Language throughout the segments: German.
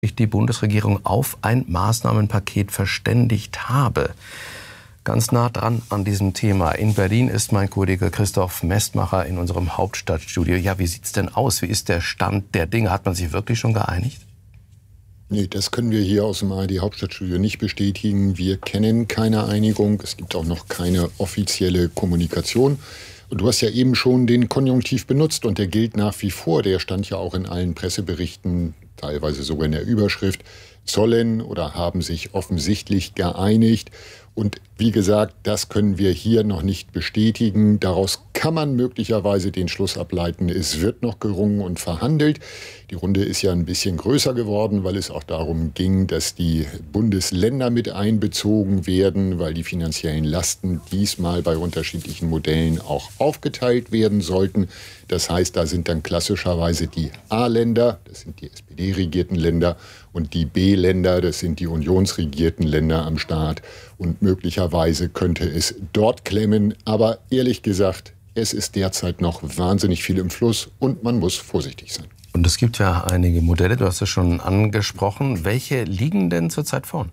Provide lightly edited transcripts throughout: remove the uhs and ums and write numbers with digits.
sich die Bundesregierung auf ein Maßnahmenpaket verständigt habe. Ganz nah dran an diesem Thema. In Berlin ist mein Kollege Christoph Mestmacher in unserem Hauptstadtstudio. Ja, wie sieht's denn aus? Wie ist der Stand der Dinge? Hat man sich wirklich schon geeinigt? Nee, das können wir hier aus dem ARD-Hauptstadtstudio nicht bestätigen. Wir kennen keine Einigung. Es gibt auch noch keine offizielle Kommunikation. Und du hast ja eben schon den Konjunktiv benutzt und der gilt nach wie vor. Der stand ja auch in allen Presseberichten, teilweise sogar in der Überschrift, sollen oder haben sich offensichtlich geeinigt. Und wie gesagt, das können wir hier noch nicht bestätigen. Daraus kann man möglicherweise den Schluss ableiten, es wird noch gerungen und verhandelt. Die Runde ist ja ein bisschen größer geworden, weil es auch darum ging, dass die Bundesländer mit einbezogen werden, weil die finanziellen Lasten diesmal bei unterschiedlichen Modellen auch aufgeteilt werden sollten. Das heißt, da sind dann klassischerweise die A-Länder, das sind die SPD-regierten Länder, und die B-Länder, das sind die unionsregierten Länder am Start. Und möglicherweise könnte es dort klemmen. Aber ehrlich gesagt, es ist derzeit noch wahnsinnig viel im Fluss und man muss vorsichtig sein. Und es gibt ja einige Modelle, du hast es schon angesprochen. Welche liegen denn zurzeit vorn?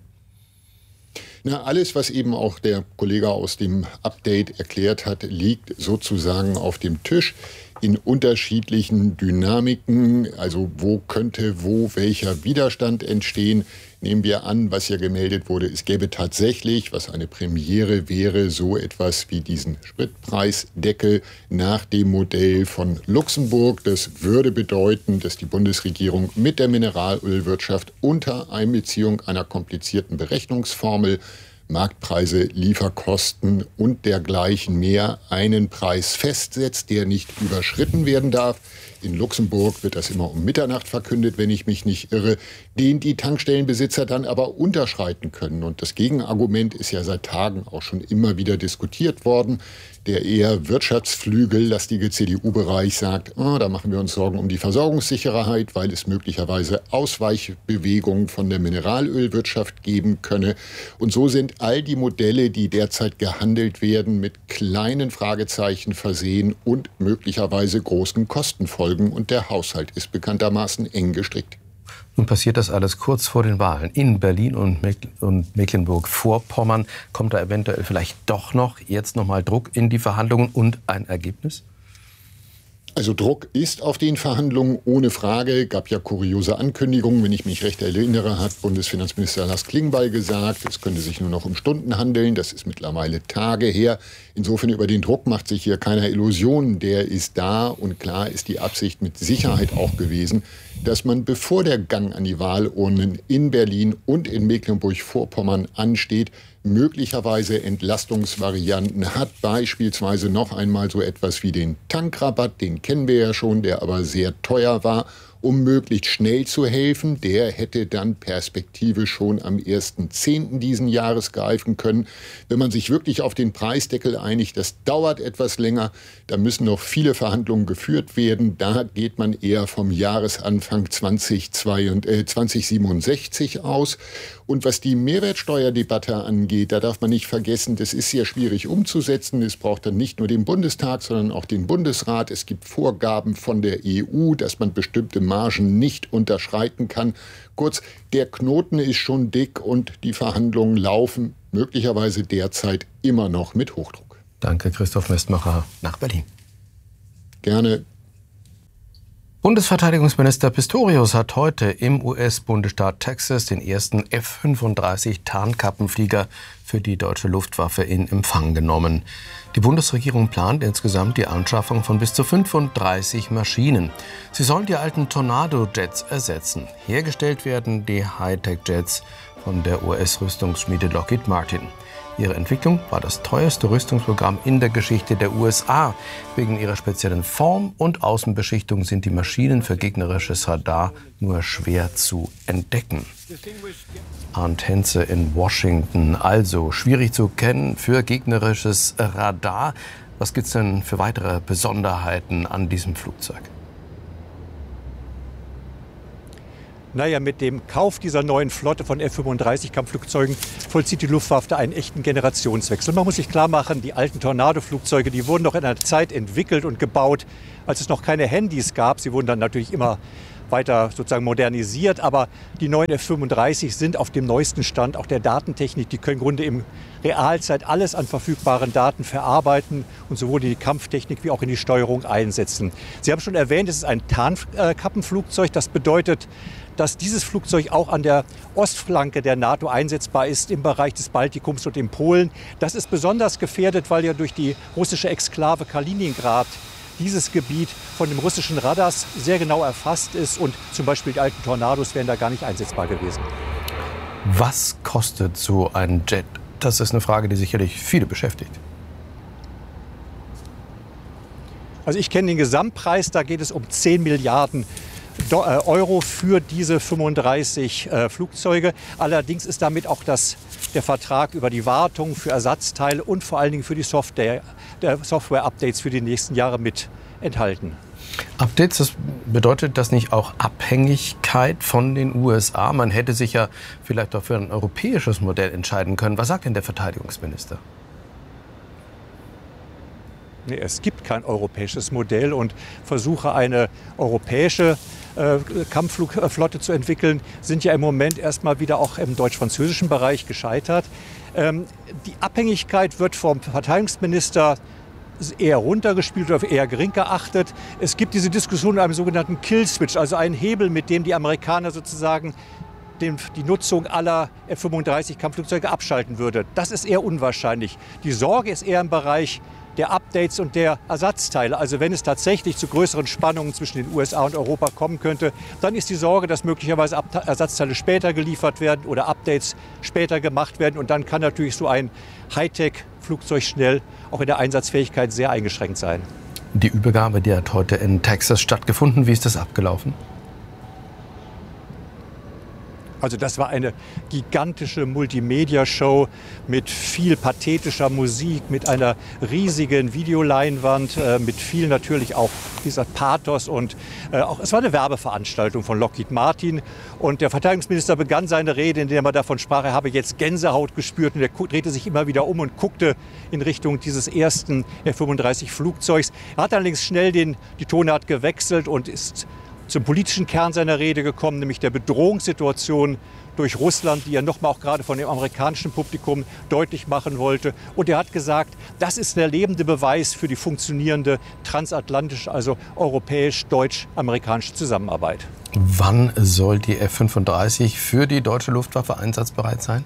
Na, alles, was eben auch der Kollege aus dem Update erklärt hat, liegt sozusagen auf dem Tisch in unterschiedlichen Dynamiken. Also wo könnte welcher Widerstand entstehen? Nehmen wir an, was ja gemeldet wurde, es gäbe tatsächlich, was eine Premiere wäre, so etwas wie diesen Spritpreisdeckel nach dem Modell von Luxemburg. Das würde bedeuten, dass die Bundesregierung mit der Mineralölwirtschaft unter Einbeziehung einer komplizierten Berechnungsformel Marktpreise, Lieferkosten und dergleichen mehr einen Preis festsetzt, der nicht überschritten werden darf. In Luxemburg wird das immer um Mitternacht verkündet, wenn ich mich nicht irre, den die Tankstellenbesitzer dann aber unterschreiten können. Und das Gegenargument ist ja seit Tagen auch schon immer wieder diskutiert worden. Der eher wirtschaftsflügellastige CDU-Bereich sagt, da machen wir uns Sorgen um die Versorgungssicherheit, weil es möglicherweise Ausweichbewegungen von der Mineralölwirtschaft geben könne. Und so sind all die Modelle, die derzeit gehandelt werden, mit kleinen Fragezeichen versehen und möglicherweise großen Kostenfolgen. Und der Haushalt ist bekanntermaßen eng gestrickt. Nun passiert das alles kurz vor den Wahlen in Berlin und Mecklenburg-Vorpommern. Kommt da eventuell vielleicht doch jetzt noch mal Druck in die Verhandlungen und ein Ergebnis? Also Druck ist auf den Verhandlungen ohne Frage. Gab ja kuriose Ankündigungen. Wenn ich mich recht erinnere, hat Bundesfinanzminister Lars Klingbeil gesagt, es könnte sich nur noch um Stunden handeln. Das ist mittlerweile Tage her. Insofern über den Druck macht sich hier keiner Illusionen. Der ist da und klar ist die Absicht mit Sicherheit auch gewesen, dass man, bevor der Gang an die Wahlurnen in Berlin und in Mecklenburg-Vorpommern ansteht, möglicherweise Entlastungsvarianten hat, beispielsweise noch einmal so etwas wie den Tankrabatt, den kennen wir ja schon, der aber sehr teuer war, um möglichst schnell zu helfen. Der hätte dann perspektivisch schon am 1.10. diesen Jahres greifen können. Wenn man sich wirklich auf den Preisdeckel einigt, das dauert etwas länger, da müssen noch viele Verhandlungen geführt werden. Da geht man eher vom Jahresanfang 2067 aus. Und was die Mehrwertsteuerdebatte angeht, da darf man nicht vergessen, das ist sehr schwierig umzusetzen. Es braucht dann nicht nur den Bundestag, sondern auch den Bundesrat. Es gibt Vorgaben von der EU, dass man bestimmte Margen nicht unterschreiten kann. Kurz, der Knoten ist schon dick und die Verhandlungen laufen möglicherweise derzeit immer noch mit Hochdruck. Danke, Christoph Mestmacher nach Berlin. Gerne. Bundesverteidigungsminister Pistorius hat heute im US-Bundesstaat Texas den ersten F-35 Tarnkappenflieger für die deutsche Luftwaffe in Empfang genommen. Die Bundesregierung plant insgesamt die Anschaffung von bis zu 35 Maschinen. Sie sollen die alten Tornado-Jets ersetzen. Hergestellt werden die Hightech-Jets von der US-Rüstungsschmiede Lockheed Martin. Ihre Entwicklung war das teuerste Rüstungsprogramm in der Geschichte der USA. Wegen ihrer speziellen Form und Außenbeschichtung sind die Maschinen für gegnerisches Radar nur schwer zu entdecken. Arndt Henze in Washington, also schwierig zu kennen für gegnerisches Radar. Was gibt es denn für weitere Besonderheiten an diesem Flugzeug? Naja, mit dem Kauf dieser neuen Flotte von F-35-Kampfflugzeugen vollzieht die Luftwaffe einen echten Generationswechsel. Man muss sich klar machen, die alten Tornado-Flugzeuge, die wurden noch in einer Zeit entwickelt und gebaut, als es noch keine Handys gab. Sie wurden dann natürlich immer weiter sozusagen modernisiert. Aber die neuen F-35 sind auf dem neuesten Stand auch der Datentechnik. Die können im Grunde in Realzeit alles an verfügbaren Daten verarbeiten und sowohl in die Kampftechnik wie auch in die Steuerung einsetzen. Sie haben schon erwähnt, es ist ein Tarnkappenflugzeug. Das bedeutet, dass dieses Flugzeug auch an der Ostflanke der NATO einsetzbar ist, im Bereich des Baltikums und in Polen. Das ist besonders gefährdet, weil ja durch die russische Exklave Kaliningrad dieses Gebiet von dem russischen Radars sehr genau erfasst ist und zum Beispiel die alten Tornados wären da gar nicht einsetzbar gewesen. Was kostet so ein Jet? Das ist eine Frage, die sicherlich viele beschäftigt. Also ich kenne den Gesamtpreis, da geht es um 10 Milliarden Euro für diese 35 Flugzeuge. Allerdings ist damit auch der Vertrag über die Wartung für Ersatzteile und vor allen Dingen für die Software-Updates für die nächsten Jahre mit enthalten. Updates, das bedeutet das nicht auch Abhängigkeit von den USA? Man hätte sich ja vielleicht auch für ein europäisches Modell entscheiden können. Was sagt denn der Verteidigungsminister? Nee, es gibt kein europäisches Modell und Versuche, eine europäische Kampfflugflotte zu entwickeln, sind ja im Moment erstmal wieder auch im deutsch-französischen Bereich gescheitert. Die Abhängigkeit wird vom Verteidigungsminister eher runtergespielt oder eher gering geachtet. Es gibt diese Diskussion in einem sogenannten Kill-Switch, also einen Hebel, mit dem die Amerikaner sozusagen die Nutzung aller F-35-Kampfflugzeuge abschalten würde. Das ist eher unwahrscheinlich. Die Sorge ist eher im Bereich der Updates und der Ersatzteile. Also wenn es tatsächlich zu größeren Spannungen zwischen den USA und Europa kommen könnte, dann ist die Sorge, dass möglicherweise Ersatzteile später geliefert werden oder Updates später gemacht werden. Und dann kann natürlich so ein Hightech-Flugzeug schnell auch in der Einsatzfähigkeit sehr eingeschränkt sein. Die Übergabe, die hat heute in Texas stattgefunden. Wie ist das abgelaufen? Also das war eine gigantische Multimedia-Show mit viel pathetischer Musik, mit einer riesigen Videoleinwand, mit viel natürlich auch dieser Pathos und es war eine Werbeveranstaltung von Lockheed Martin. Und der Verteidigungsminister begann seine Rede, in der er davon sprach, er habe jetzt Gänsehaut gespürt und er drehte sich immer wieder um und guckte in Richtung dieses ersten F-35-Flugzeugs. Er hat allerdings schnell die Tonart gewechselt und ist zum politischen Kern seiner Rede gekommen, nämlich der Bedrohungssituation durch Russland, die er nochmal auch gerade von dem amerikanischen Publikum deutlich machen wollte. Und er hat gesagt, das ist der lebende Beweis für die funktionierende transatlantische, also europäisch-deutsch-amerikanische Zusammenarbeit. Wann soll die F-35 für die deutsche Luftwaffe einsatzbereit sein?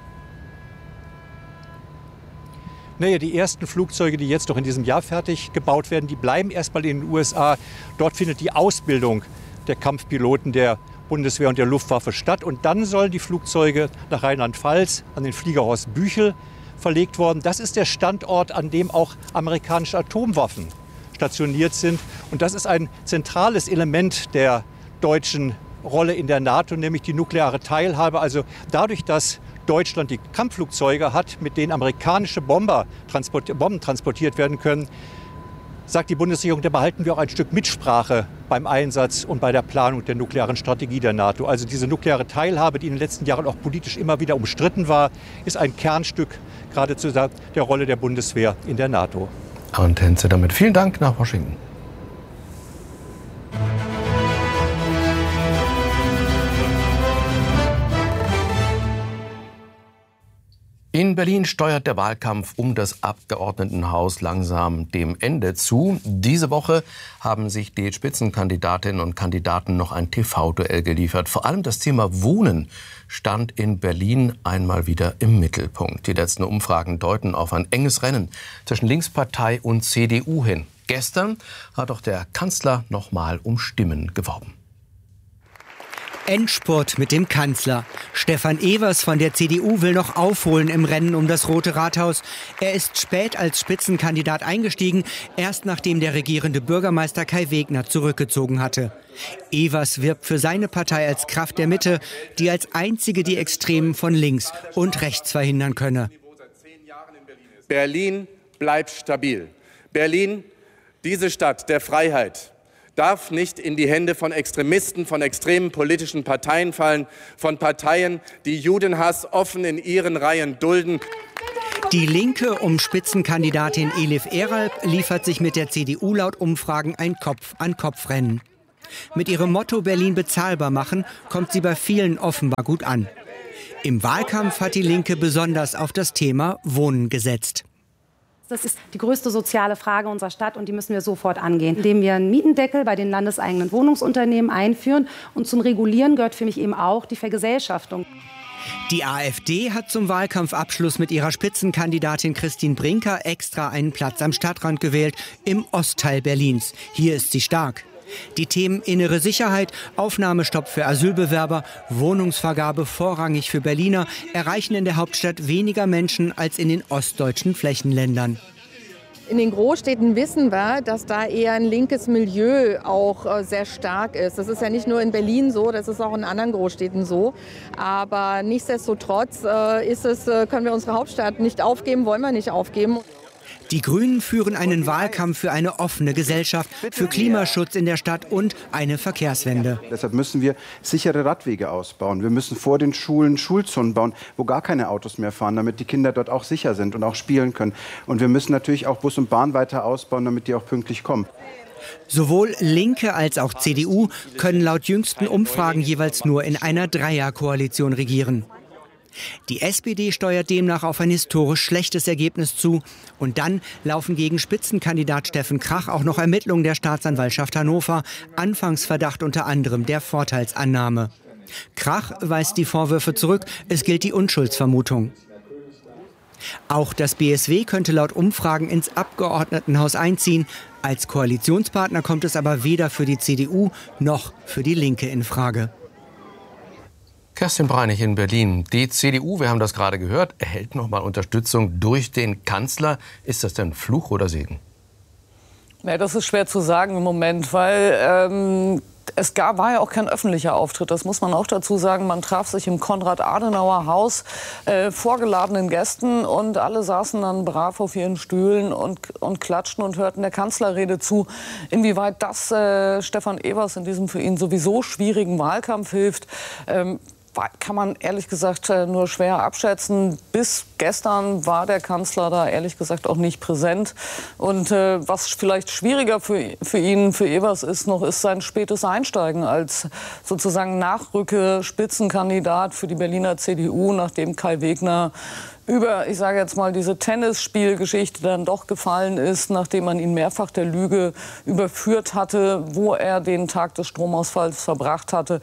Naja, die ersten Flugzeuge, die jetzt noch in diesem Jahr fertig gebaut werden, die bleiben erstmal in den USA. Dort findet die Ausbildung der Kampfpiloten der Bundeswehr und der Luftwaffe statt. Und dann sollen die Flugzeuge nach Rheinland-Pfalz an den Fliegerhorst Büchel verlegt worden. Das ist der Standort, an dem auch amerikanische Atomwaffen stationiert sind. Und das ist ein zentrales Element der deutschen Rolle in der NATO, nämlich die nukleare Teilhabe. Also dadurch, dass Deutschland die Kampfflugzeuge hat, mit denen amerikanische Bomben transportiert werden können, sagt die Bundesregierung, da behalten wir auch ein Stück Mitsprache beim Einsatz und bei der Planung der nuklearen Strategie der NATO. Also diese nukleare Teilhabe, die in den letzten Jahren auch politisch immer wieder umstritten war, ist ein Kernstück geradezu der Rolle der Bundeswehr in der NATO. Und Henze damit vielen Dank nach Washington. In Berlin steuert der Wahlkampf um das Abgeordnetenhaus langsam dem Ende zu. Diese Woche haben sich die Spitzenkandidatinnen und Kandidaten noch ein TV-Duell geliefert. Vor allem das Thema Wohnen stand in Berlin einmal wieder im Mittelpunkt. Die letzten Umfragen deuten auf ein enges Rennen zwischen Linkspartei und CDU hin. Gestern hat auch der Kanzler noch mal um Stimmen geworben. Endspurt mit dem Kanzler. Stefan Evers von der CDU will noch aufholen im Rennen um das Rote Rathaus. Er ist spät als Spitzenkandidat eingestiegen, erst nachdem der regierende Bürgermeister Kai Wegner zurückgezogen hatte. Evers wirbt für seine Partei als Kraft der Mitte, die als einzige die Extremen von links und rechts verhindern könne. Berlin bleibt stabil. Berlin, diese Stadt der Freiheit, darf nicht in die Hände von Extremisten, von extremen politischen Parteien fallen, von Parteien, die Judenhass offen in ihren Reihen dulden. Die Linke um Spitzenkandidatin Elif Eralp liefert sich mit der CDU laut Umfragen ein Kopf-an-Kopf-Rennen. Mit ihrem Motto Berlin bezahlbar machen kommt sie bei vielen offenbar gut an. Im Wahlkampf hat die Linke besonders auf das Thema Wohnen gesetzt. Das ist die größte soziale Frage unserer Stadt und die müssen wir sofort angehen, indem wir einen Mietendeckel bei den landeseigenen Wohnungsunternehmen einführen. Und zum Regulieren gehört für mich eben auch die Vergesellschaftung. Die AfD hat zum Wahlkampfabschluss mit ihrer Spitzenkandidatin Christine Brinker extra einen Platz am Stadtrand gewählt, im Ostteil Berlins. Hier ist sie stark. Die Themen innere Sicherheit, Aufnahmestopp für Asylbewerber, Wohnungsvergabe vorrangig für Berliner erreichen in der Hauptstadt weniger Menschen als in den ostdeutschen Flächenländern. In den Großstädten wissen wir, dass da eher ein linkes Milieu auch sehr stark ist. Das ist ja nicht nur in Berlin so, das ist auch in anderen Großstädten so. Aber nichtsdestotrotz können wir unsere Hauptstadt nicht aufgeben, wollen wir nicht aufgeben. Die Grünen führen einen Wahlkampf für eine offene Gesellschaft, für Klimaschutz in der Stadt und eine Verkehrswende. Deshalb müssen wir sichere Radwege ausbauen. Wir müssen vor den Schulen Schulzonen bauen, wo gar keine Autos mehr fahren, damit die Kinder dort auch sicher sind und auch spielen können. Und wir müssen natürlich auch Bus und Bahn weiter ausbauen, damit die auch pünktlich kommen. Sowohl Linke als auch CDU können laut jüngsten Umfragen jeweils nur in einer Dreierkoalition regieren. Die SPD steuert demnach auf ein historisch schlechtes Ergebnis zu. Und dann laufen gegen Spitzenkandidat Steffen Krach auch noch Ermittlungen der Staatsanwaltschaft Hannover. Anfangsverdacht unter anderem der Vorteilsannahme. Krach weist die Vorwürfe zurück. Es gilt die Unschuldsvermutung. Auch das BSW könnte laut Umfragen ins Abgeordnetenhaus einziehen. Als Koalitionspartner kommt es aber weder für die CDU noch für die Linke in Frage. Kerstin Breinig in Berlin. Die CDU, wir haben das gerade gehört, erhält noch mal Unterstützung durch den Kanzler. Ist das denn Fluch oder Segen? Ja, das ist schwer zu sagen im Moment, weil war ja auch kein öffentlicher Auftritt. Das muss man auch dazu sagen. Man traf sich im Konrad-Adenauer-Haus vor geladenen Gästen und alle saßen dann brav auf ihren Stühlen und klatschten und hörten der Kanzlerrede zu. Inwieweit das Stefan Evers in diesem für ihn sowieso schwierigen Wahlkampf hilft, kann man ehrlich gesagt nur schwer abschätzen. Bis gestern war der Kanzler da ehrlich gesagt auch nicht präsent. Und was vielleicht schwieriger für Evers ist sein spätes Einsteigen als sozusagen Nachrücke-Spitzenkandidat für die Berliner CDU, nachdem Kai Wegner über, ich sage jetzt mal, diese Tennisspielgeschichte dann doch gefallen ist, nachdem man ihn mehrfach der Lüge überführt hatte, wo er den Tag des Stromausfalls verbracht hatte.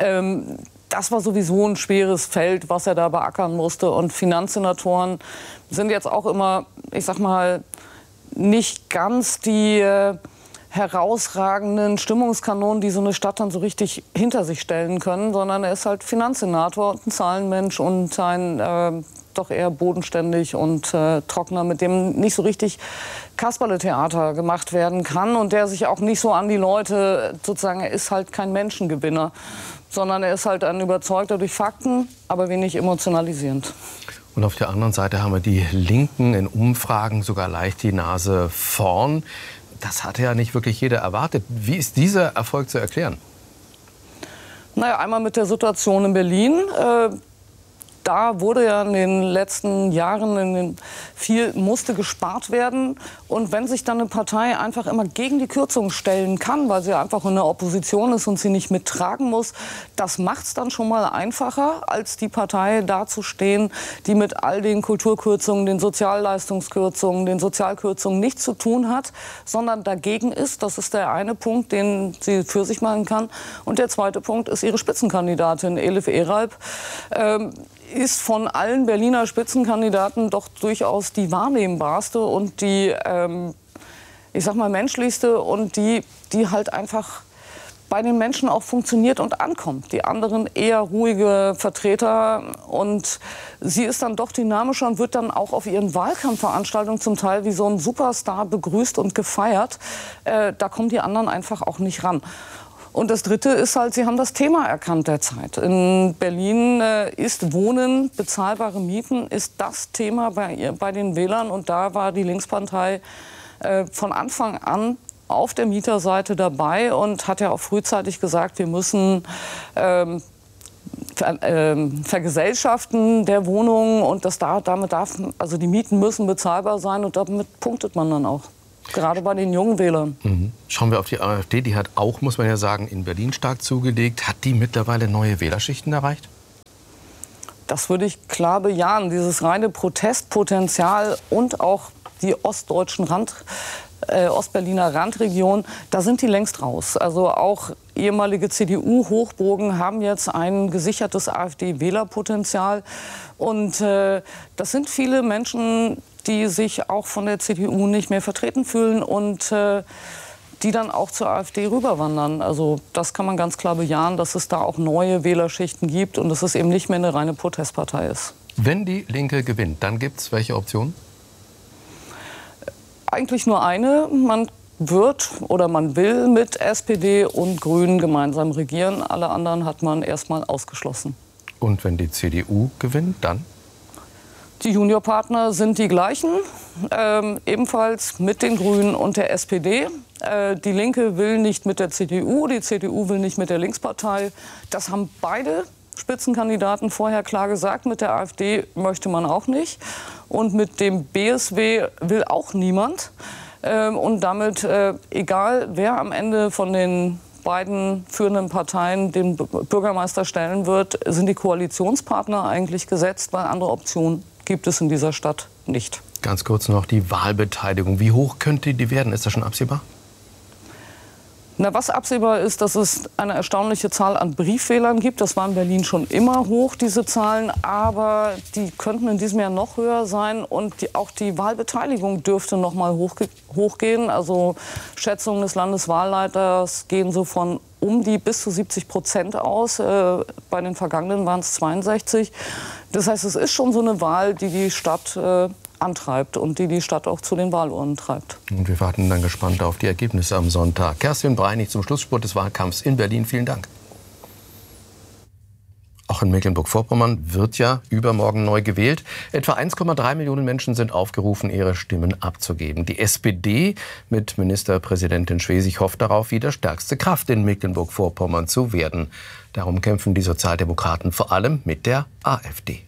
Das war sowieso ein schweres Feld, was er da beackern musste. Und Finanzsenatoren sind jetzt auch immer, ich sag mal, nicht ganz die herausragenden Stimmungskanonen, die so eine Stadt dann so richtig hinter sich stellen können, sondern er ist halt Finanzsenator und ein Zahlenmensch und ein doch eher bodenständig und trockener, mit dem nicht so richtig Kasperle-Theater gemacht werden kann und der sich auch nicht so an die Leute, sozusagen, er ist halt kein Menschengewinner, sondern er ist halt ein Überzeugter durch Fakten, aber wenig emotionalisierend. Und auf der anderen Seite haben wir die Linken in Umfragen sogar leicht die Nase vorn. Das hatte ja nicht wirklich jeder erwartet. Wie ist dieser Erfolg zu erklären? Naja, einmal mit der Situation in Berlin. Da wurde ja in den letzten Jahren musste gespart werden. Und wenn sich dann eine Partei einfach immer gegen die Kürzungen stellen kann, weil sie einfach in der Opposition ist und sie nicht mittragen muss, das macht es dann schon mal einfacher, als die Partei dazustehen, die mit all den Kulturkürzungen, den Sozialleistungskürzungen, den Sozialkürzungen nichts zu tun hat, sondern dagegen ist. Das ist der eine Punkt, den sie für sich machen kann. Und der zweite Punkt ist ihre Spitzenkandidatin, Elif Eralp. Ist von allen Berliner Spitzenkandidaten doch durchaus die wahrnehmbarste und die, ich sag mal, menschlichste und die halt einfach bei den Menschen auch funktioniert und ankommt. Die anderen eher ruhige Vertreter und sie ist dann doch dynamischer und wird dann auch auf ihren Wahlkampfveranstaltungen zum Teil wie so ein Superstar begrüßt und gefeiert. Da kommen die anderen einfach auch nicht ran. Und das Dritte ist halt, sie haben das Thema erkannt der Zeit. In Berlin ist Wohnen, bezahlbare Mieten, ist das Thema bei den Wählern. Und da war die Linkspartei von Anfang an auf der Mieterseite dabei und hat ja auch frühzeitig gesagt, wir müssen vergesellschaften der Wohnungen und also die Mieten müssen bezahlbar sein und damit punktet man dann auch. gerade bei den jungen Wählern. Schauen wir auf die AfD, die hat auch, muss man ja sagen, in Berlin stark zugelegt. Hat die mittlerweile neue Wählerschichten erreicht? Das würde ich klar bejahen. Dieses reine Protestpotenzial und auch die Ostberliner Randregion, da sind die längst raus. Also auch ehemalige CDU-Hochburgen haben jetzt ein gesichertes AfD-Wählerpotenzial. Und das sind viele Menschen, die sich auch von der CDU nicht mehr vertreten fühlen und die dann auch zur AfD rüberwandern. Also das kann man ganz klar bejahen, dass es da auch neue Wählerschichten gibt und dass es eben nicht mehr eine reine Protestpartei ist. Wenn die Linke gewinnt, dann gibt es welche Optionen? Eigentlich nur eine. Man wird oder man will mit SPD und Grünen gemeinsam regieren. Alle anderen hat man erstmal ausgeschlossen. Und wenn die CDU gewinnt, dann? Die Juniorpartner sind die gleichen, ebenfalls mit den Grünen und der SPD. Die Linke will nicht mit der CDU, die CDU will nicht mit der Linkspartei. Das haben beide Spitzenkandidaten vorher klar gesagt. Mit der AfD möchte man auch nicht. Und mit dem BSW will auch niemand. Und damit, egal wer am Ende von den beiden führenden Parteien den Bürgermeister stellen wird, sind die Koalitionspartner eigentlich gesetzt, weil andere Optionen gibt es in dieser Stadt nicht. Ganz kurz noch die Wahlbeteiligung. Wie hoch könnte die werden? Ist das schon absehbar? Na, was absehbar ist, dass es eine erstaunliche Zahl an Briefwählern gibt. Das war in Berlin schon immer hoch, diese Zahlen. Aber die könnten in diesem Jahr noch höher sein. Und auch die Wahlbeteiligung dürfte noch mal hochgehen. Also Schätzungen des Landeswahlleiters gehen so von um die bis zu 70% aus. Bei den vergangenen waren es 62. Das heißt, es ist schon so eine Wahl, die die Stadt antreibt und die Stadt auch zu den Wahlurnen treibt. Und wir warten dann gespannt auf die Ergebnisse am Sonntag. Kerstin Breinig zum Schlussspurt des Wahlkampfs in Berlin. Vielen Dank. Auch in Mecklenburg-Vorpommern wird ja übermorgen neu gewählt. Etwa 1,3 Millionen Menschen sind aufgerufen, ihre Stimmen abzugeben. Die SPD mit Ministerpräsidentin Schwesig hofft darauf, wieder stärkste Kraft in Mecklenburg-Vorpommern zu werden. Darum kämpfen die Sozialdemokraten vor allem mit der AfD.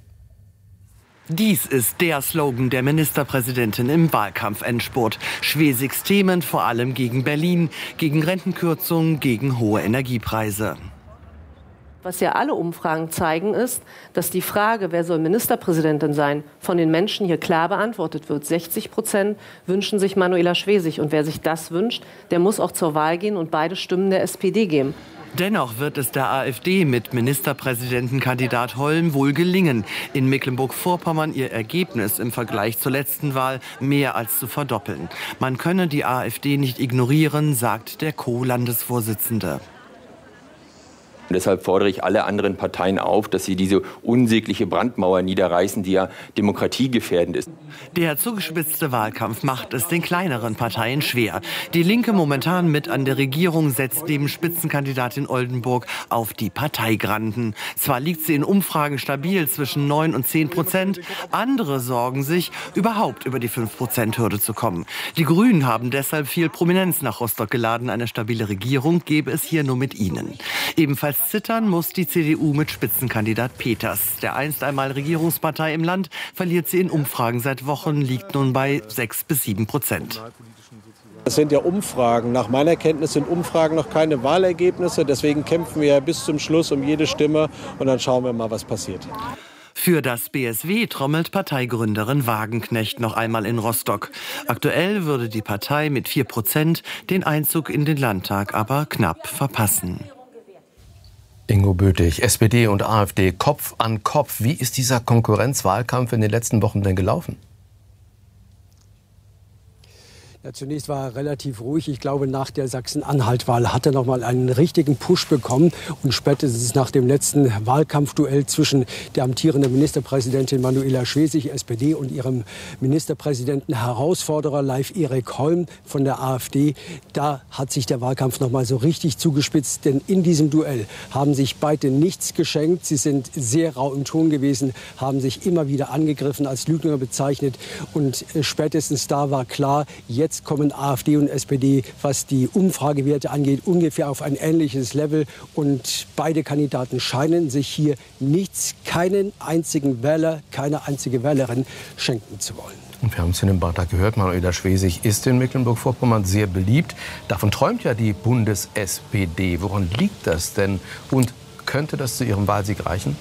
Dies ist der Slogan der Ministerpräsidentin im Wahlkampfendspurt. Schwesigs Themen vor allem gegen Berlin, gegen Rentenkürzungen, gegen hohe Energiepreise. Was ja alle Umfragen zeigen, ist, dass die Frage, wer soll Ministerpräsidentin sein, von den Menschen hier klar beantwortet wird. 60% wünschen sich Manuela Schwesig. Und wer sich das wünscht, der muss auch zur Wahl gehen und beide Stimmen der SPD geben. Dennoch wird es der AfD mit Ministerpräsidentenkandidat Holm wohl gelingen, in Mecklenburg-Vorpommern ihr Ergebnis im Vergleich zur letzten Wahl mehr als zu verdoppeln. Man könne die AfD nicht ignorieren, sagt der Co-Landesvorsitzende. Und deshalb fordere ich alle anderen Parteien auf, dass sie diese unsägliche Brandmauer niederreißen, die ja demokratiegefährdend ist. Der zugespitzte Wahlkampf macht es den kleineren Parteien schwer. Die Linke, momentan mit an der Regierung, setzt neben Spitzenkandidatin Oldenburg auf die Parteigranden. Zwar liegt sie in Umfragen stabil zwischen 9 und 10%. Andere sorgen sich, überhaupt über die 5%-Hürde zu kommen. Die Grünen haben deshalb viel Prominenz nach Rostock geladen. Eine stabile Regierung gäbe es hier nur mit ihnen. Ebenfalls zittern muss die CDU mit Spitzenkandidat Peters. Der einst einmal Regierungspartei im Land verliert sie in Umfragen seit Wochen, liegt nun bei 6 bis 7%. Das sind ja Umfragen. Nach meiner Kenntnis sind Umfragen noch keine Wahlergebnisse. Deswegen kämpfen wir ja bis zum Schluss um jede Stimme. Und dann schauen wir mal, was passiert. Für das BSW trommelt Parteigründerin Wagenknecht noch einmal in Rostock. Aktuell würde die Partei mit 4% den Einzug in den Landtag aber knapp verpassen. Ingo Böthig, SPD und AfD Kopf an Kopf. Wie ist dieser Konkurrenzwahlkampf in den letzten Wochen denn gelaufen? Ja, zunächst war er relativ ruhig. Ich glaube, nach der Sachsen-Anhalt-Wahl hat er noch mal einen richtigen Push bekommen. Und spätestens nach dem letzten Wahlkampfduell zwischen der amtierenden Ministerpräsidentin Manuela Schwesig, SPD, und ihrem Ministerpräsidenten Herausforderer Leif Erik Holm von der AfD, da hat sich der Wahlkampf noch mal so richtig zugespitzt. Denn in diesem Duell haben sich beide nichts geschenkt. Sie sind sehr rau im Ton gewesen, haben sich immer wieder angegriffen, als Lügner bezeichnet. Und spätestens da war klar, jetzt Jetzt kommen AfD und SPD, was die Umfragewerte angeht, ungefähr auf ein ähnliches Level. Und beide Kandidaten scheinen sich hier keinen einzigen Wähler, keine einzige Wählerin schenken zu wollen. Und wir haben es in dem Beitrag gehört, Manuela Schwesig ist in Mecklenburg-Vorpommern sehr beliebt. Davon träumt ja die Bundes-SPD. Woran liegt das denn? Und könnte das zu ihrem Wahlsieg reichen?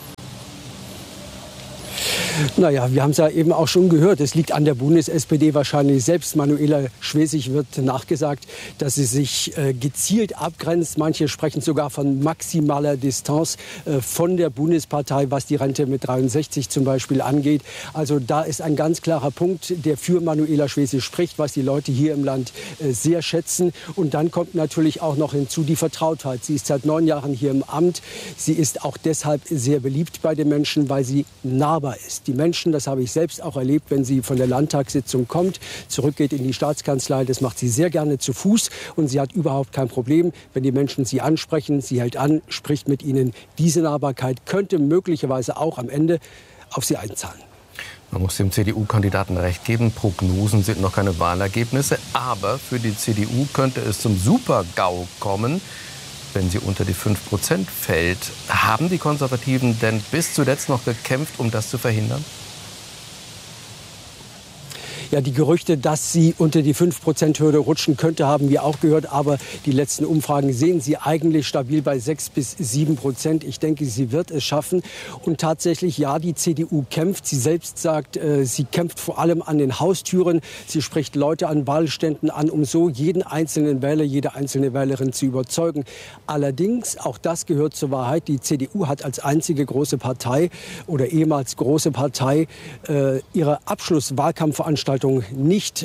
Naja, wir haben es ja eben auch schon gehört. Es liegt an der Bundes-SPD wahrscheinlich selbst. Manuela Schwesig wird nachgesagt, dass sie sich gezielt abgrenzt. Manche sprechen sogar von maximaler Distanz von der Bundespartei, was die Rente mit 63 zum Beispiel angeht. Also da ist ein ganz klarer Punkt, der für Manuela Schwesig spricht, was die Leute hier im Land sehr schätzen. Und dann kommt natürlich auch noch hinzu die Vertrautheit. Sie ist seit 9 Jahren hier im Amt. Sie ist auch deshalb sehr beliebt bei den Menschen, weil sie nahbar ist. Die Menschen, das habe ich selbst auch erlebt, wenn sie von der Landtagssitzung kommt, zurückgeht in die Staatskanzlei, das macht sie sehr gerne zu Fuß und sie hat überhaupt kein Problem, wenn die Menschen sie ansprechen, sie hält an, spricht mit ihnen. Diese Nahbarkeit könnte möglicherweise auch am Ende auf sie einzahlen. Man muss dem CDU-Kandidaten recht geben, Prognosen sind noch keine Wahlergebnisse, aber für die CDU könnte es zum Super-GAU kommen, wenn sie unter die 5% fällt. Haben die Konservativen denn bis zuletzt noch gekämpft, um das zu verhindern? Ja, die Gerüchte, dass sie unter die 5%-Hürde rutschen könnte, haben wir auch gehört. Aber die letzten Umfragen sehen sie eigentlich stabil bei 6 bis 7%. Ich denke, sie wird es schaffen. Und tatsächlich, ja, die CDU kämpft. Sie selbst sagt, sie kämpft vor allem an den Haustüren. Sie spricht Leute an Wahlständen an, um so jeden einzelnen Wähler, jede einzelne Wählerin zu überzeugen. Allerdings, auch das gehört zur Wahrheit, die CDU hat als einzige große Partei oder ehemals große Partei ihre Abschlusswahlkampfveranstaltung nicht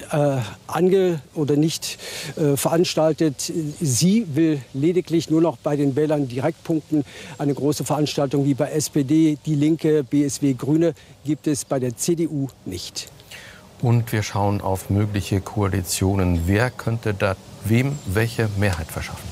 veranstaltet. Sie will lediglich nur noch bei den Wählern direkt punkten. Eine große Veranstaltung wie bei SPD, Die Linke, BSW, Grüne gibt es bei der CDU nicht. Und wir schauen auf mögliche Koalitionen. Wer könnte da wem welche Mehrheit verschaffen?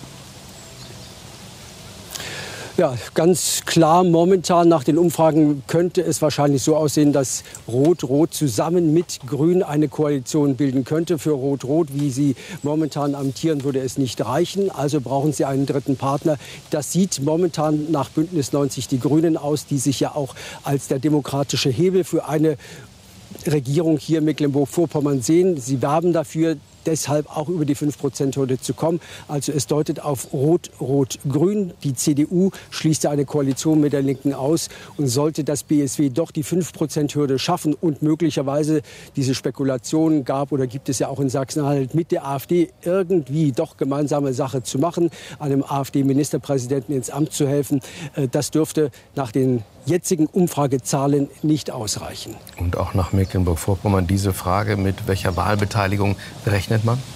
Ja, ganz klar, momentan nach den Umfragen könnte es wahrscheinlich so aussehen, dass Rot-Rot zusammen mit Grün eine Koalition bilden könnte. Für Rot-Rot, wie sie momentan amtieren, würde es nicht reichen. Also brauchen sie einen dritten Partner. Das sieht momentan nach Bündnis 90 die Grünen aus, die sich ja auch als der demokratische Hebel für eine Regierung hier in Mecklenburg-Vorpommern sehen. Sie werben dafür, deshalb auch über die 5%-Hürde zu kommen. Also es deutet auf Rot-Rot-Grün. Die CDU schließt eine Koalition mit der Linken aus. Und sollte das BSW doch die 5%-Hürde schaffen und möglicherweise diese Spekulationen gab oder gibt es ja auch in Sachsen-Anhalt mit der AfD irgendwie doch gemeinsame Sache zu machen, einem AfD-Ministerpräsidenten ins Amt zu helfen, das dürfte nach den jetzigen Umfragezahlen nicht ausreichen. Und auch nach Mecklenburg-Vorpommern diese Frage, mit welcher Wahlbeteiligung rechnet man?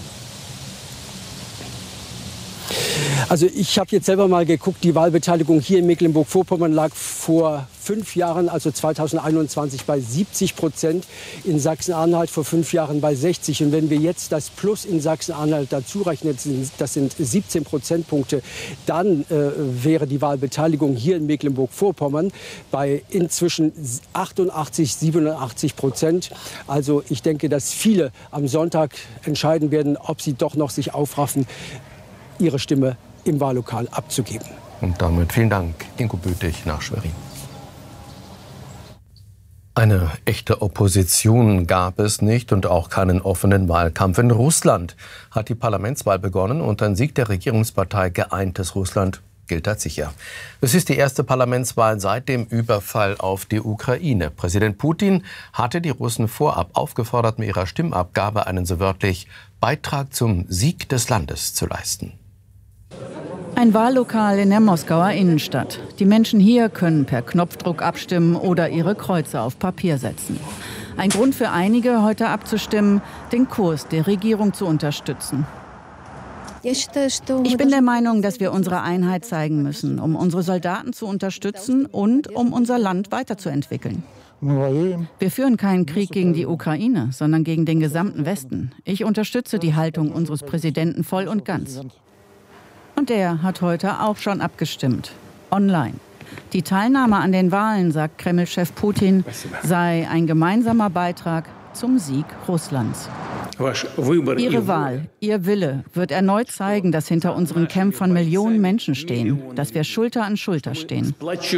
Also ich habe jetzt selber mal geguckt, die Wahlbeteiligung hier in Mecklenburg-Vorpommern lag vor 5 Jahren, also 2021, bei 70%, in Sachsen-Anhalt vor 5 Jahren bei 60%. Und wenn wir jetzt das Plus in Sachsen-Anhalt dazu rechnen, das sind 17 Prozentpunkte, dann wäre die Wahlbeteiligung hier in Mecklenburg-Vorpommern bei inzwischen 87-87%. Also ich denke, dass viele am Sonntag entscheiden werden, ob sie doch noch sich aufraffen, ihre Stimme im Wahllokal abzugeben. Und damit vielen Dank, Ingo Böthig nach Schwerin. Eine echte Opposition gab es nicht und auch keinen offenen Wahlkampf. In Russland hat die Parlamentswahl begonnen und ein Sieg der Regierungspartei Geeintes Russland gilt als sicher. Es ist die erste Parlamentswahl seit dem Überfall auf die Ukraine. Präsident Putin hatte die Russen vorab aufgefordert, mit ihrer Stimmabgabe einen so wörtlich Beitrag zum Sieg des Landes zu leisten. Ein Wahllokal in der Moskauer Innenstadt. Die Menschen hier können per Knopfdruck abstimmen oder ihre Kreuze auf Papier setzen. Ein Grund für einige, heute abzustimmen, den Kurs der Regierung zu unterstützen. Ich bin der Meinung, dass wir unsere Einheit zeigen müssen, um unsere Soldaten zu unterstützen und um unser Land weiterzuentwickeln. Wir führen keinen Krieg gegen die Ukraine, sondern gegen den gesamten Westen. Ich unterstütze die Haltung unseres Präsidenten voll und ganz. Und er hat heute auch schon abgestimmt. Online. Die Teilnahme an den Wahlen, sagt Kreml-Chef Putin, sei ein gemeinsamer Beitrag zum Sieg Russlands. Ihre Wahl, Ihr Wille wird erneut zeigen, dass hinter unseren Kämpfern Millionen Menschen stehen, dass wir Schulter an Schulter stehen.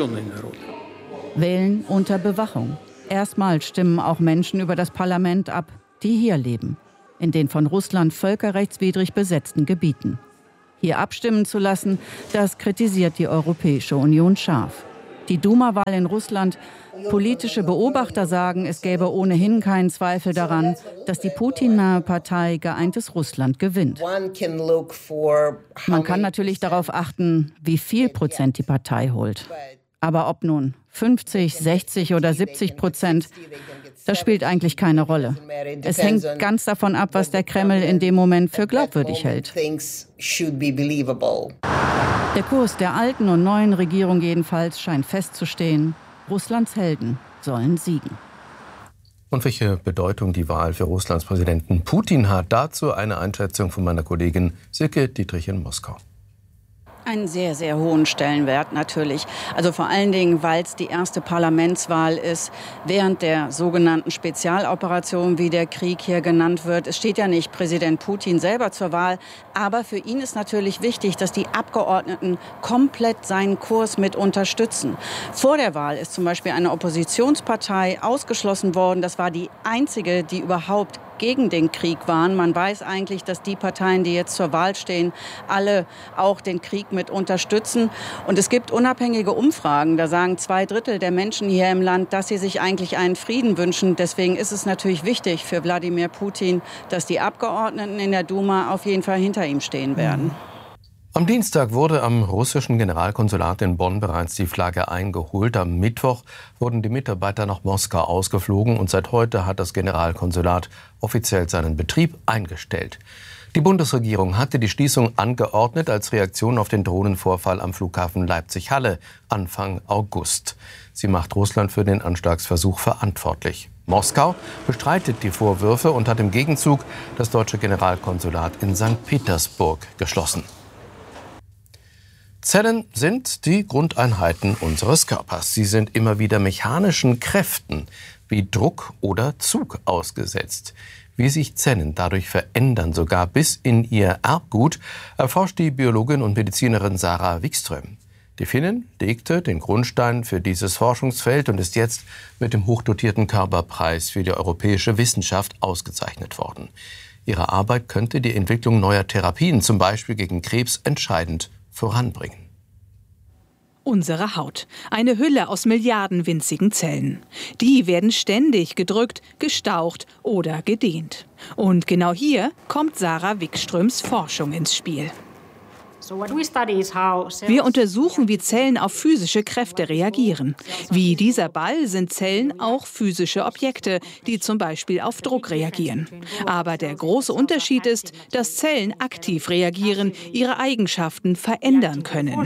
Wählen unter Bewachung. Erstmals stimmen auch Menschen über das Parlament ab, die hier leben, in den von Russland völkerrechtswidrig besetzten Gebieten. Hier abstimmen zu lassen, das kritisiert die Europäische Union scharf. Die Duma-Wahl in Russland. Politische Beobachter sagen, es gäbe ohnehin keinen Zweifel daran, dass die Putin-nahe Partei Geeintes Russland gewinnt. Man kann natürlich darauf achten, wie viel Prozent die Partei holt. Aber ob nun 50, 60 oder 70%, das spielt eigentlich keine Rolle. Es hängt ganz davon ab, was der Kreml in dem Moment für glaubwürdig hält. Der Kurs der alten und neuen Regierung jedenfalls scheint festzustehen. Russlands Helden sollen siegen. Und welche Bedeutung die Wahl für Russlands Präsidenten Putin hat, dazu eine Einschätzung von meiner Kollegin Silke Dietrich in Moskau. Einen sehr, sehr hohen Stellenwert natürlich. Also vor allen Dingen, weil es die erste Parlamentswahl ist während der sogenannten Spezialoperation, wie der Krieg hier genannt wird. Es steht ja nicht Präsident Putin selber zur Wahl, aber für ihn ist natürlich wichtig, dass die Abgeordneten komplett seinen Kurs mit unterstützen. Vor der Wahl ist zum Beispiel eine Oppositionspartei ausgeschlossen worden. Das war die einzige, die überhaupt gegen den Krieg waren. Man weiß eigentlich, dass die Parteien, die jetzt zur Wahl stehen, alle auch den Krieg mit unterstützen. Und es gibt unabhängige Umfragen, da sagen 2/3 der Menschen hier im Land, dass sie sich eigentlich einen Frieden wünschen. Deswegen ist es natürlich wichtig für Wladimir Putin, dass die Abgeordneten in der Duma auf jeden Fall hinter ihm stehen werden. Am Dienstag wurde am russischen Generalkonsulat in Bonn bereits die Flagge eingeholt. Am Mittwoch wurden die Mitarbeiter nach Moskau ausgeflogen und seit heute hat das Generalkonsulat offiziell seinen Betrieb eingestellt. Die Bundesregierung hatte die Schließung angeordnet als Reaktion auf den Drohnenvorfall am Flughafen Leipzig-Halle Anfang August. Sie macht Russland für den Anschlagsversuch verantwortlich. Moskau bestreitet die Vorwürfe und hat im Gegenzug das deutsche Generalkonsulat in St. Petersburg geschlossen. Zellen sind die Grundeinheiten unseres Körpers. Sie sind immer wieder mechanischen Kräften wie Druck oder Zug ausgesetzt. Wie sich Zellen dadurch verändern, sogar bis in ihr Erbgut, erforscht die Biologin und Medizinerin Sara Wikström. Die Finnin legte den Grundstein für dieses Forschungsfeld und ist jetzt mit dem hochdotierten Körperpreis für die europäische Wissenschaft ausgezeichnet worden. Ihre Arbeit könnte die Entwicklung neuer Therapien, zum Beispiel gegen Krebs, entscheidend voranbringen. Unsere Haut. Eine Hülle aus Milliarden winzigen Zellen. Die werden ständig gedrückt, gestaucht oder gedehnt. Und genau hier kommt Sara Wikströms Forschung ins Spiel. Wir untersuchen, wie Zellen auf physische Kräfte reagieren. Wie dieser Ball sind Zellen auch physische Objekte, die zum Beispiel auf Druck reagieren. Aber der große Unterschied ist, dass Zellen aktiv reagieren, ihre Eigenschaften verändern können.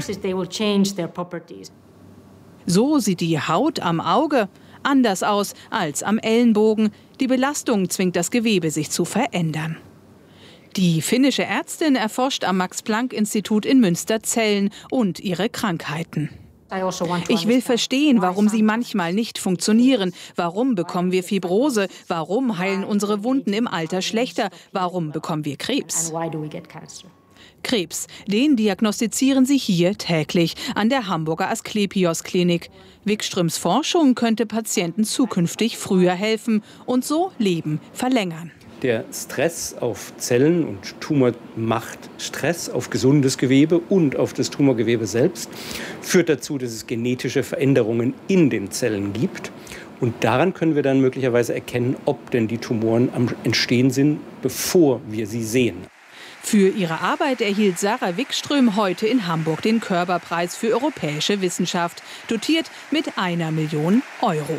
So sieht die Haut am Auge anders aus als am Ellenbogen. Die Belastung zwingt das Gewebe, sich zu verändern. Die finnische Ärztin erforscht am Max-Planck-Institut in Münster Zellen und ihre Krankheiten. Ich will verstehen, warum sie manchmal nicht funktionieren. Warum bekommen wir Fibrose? Warum heilen unsere Wunden im Alter schlechter? Warum bekommen wir Krebs? Krebs, den diagnostizieren sie hier täglich an der Hamburger Asklepios-Klinik. Wikströms Forschung könnte Patienten zukünftig früher helfen und so Leben verlängern. Der Stress auf Zellen und Tumor macht Stress auf gesundes Gewebe und auf das Tumorgewebe selbst, führt dazu, dass es genetische Veränderungen in den Zellen gibt. Und daran können wir dann möglicherweise erkennen, ob denn die Tumoren am Entstehen sind, bevor wir sie sehen. Für ihre Arbeit erhielt Sara Wikström heute in Hamburg den Körperpreis für europäische Wissenschaft, dotiert mit 1 Million Euro.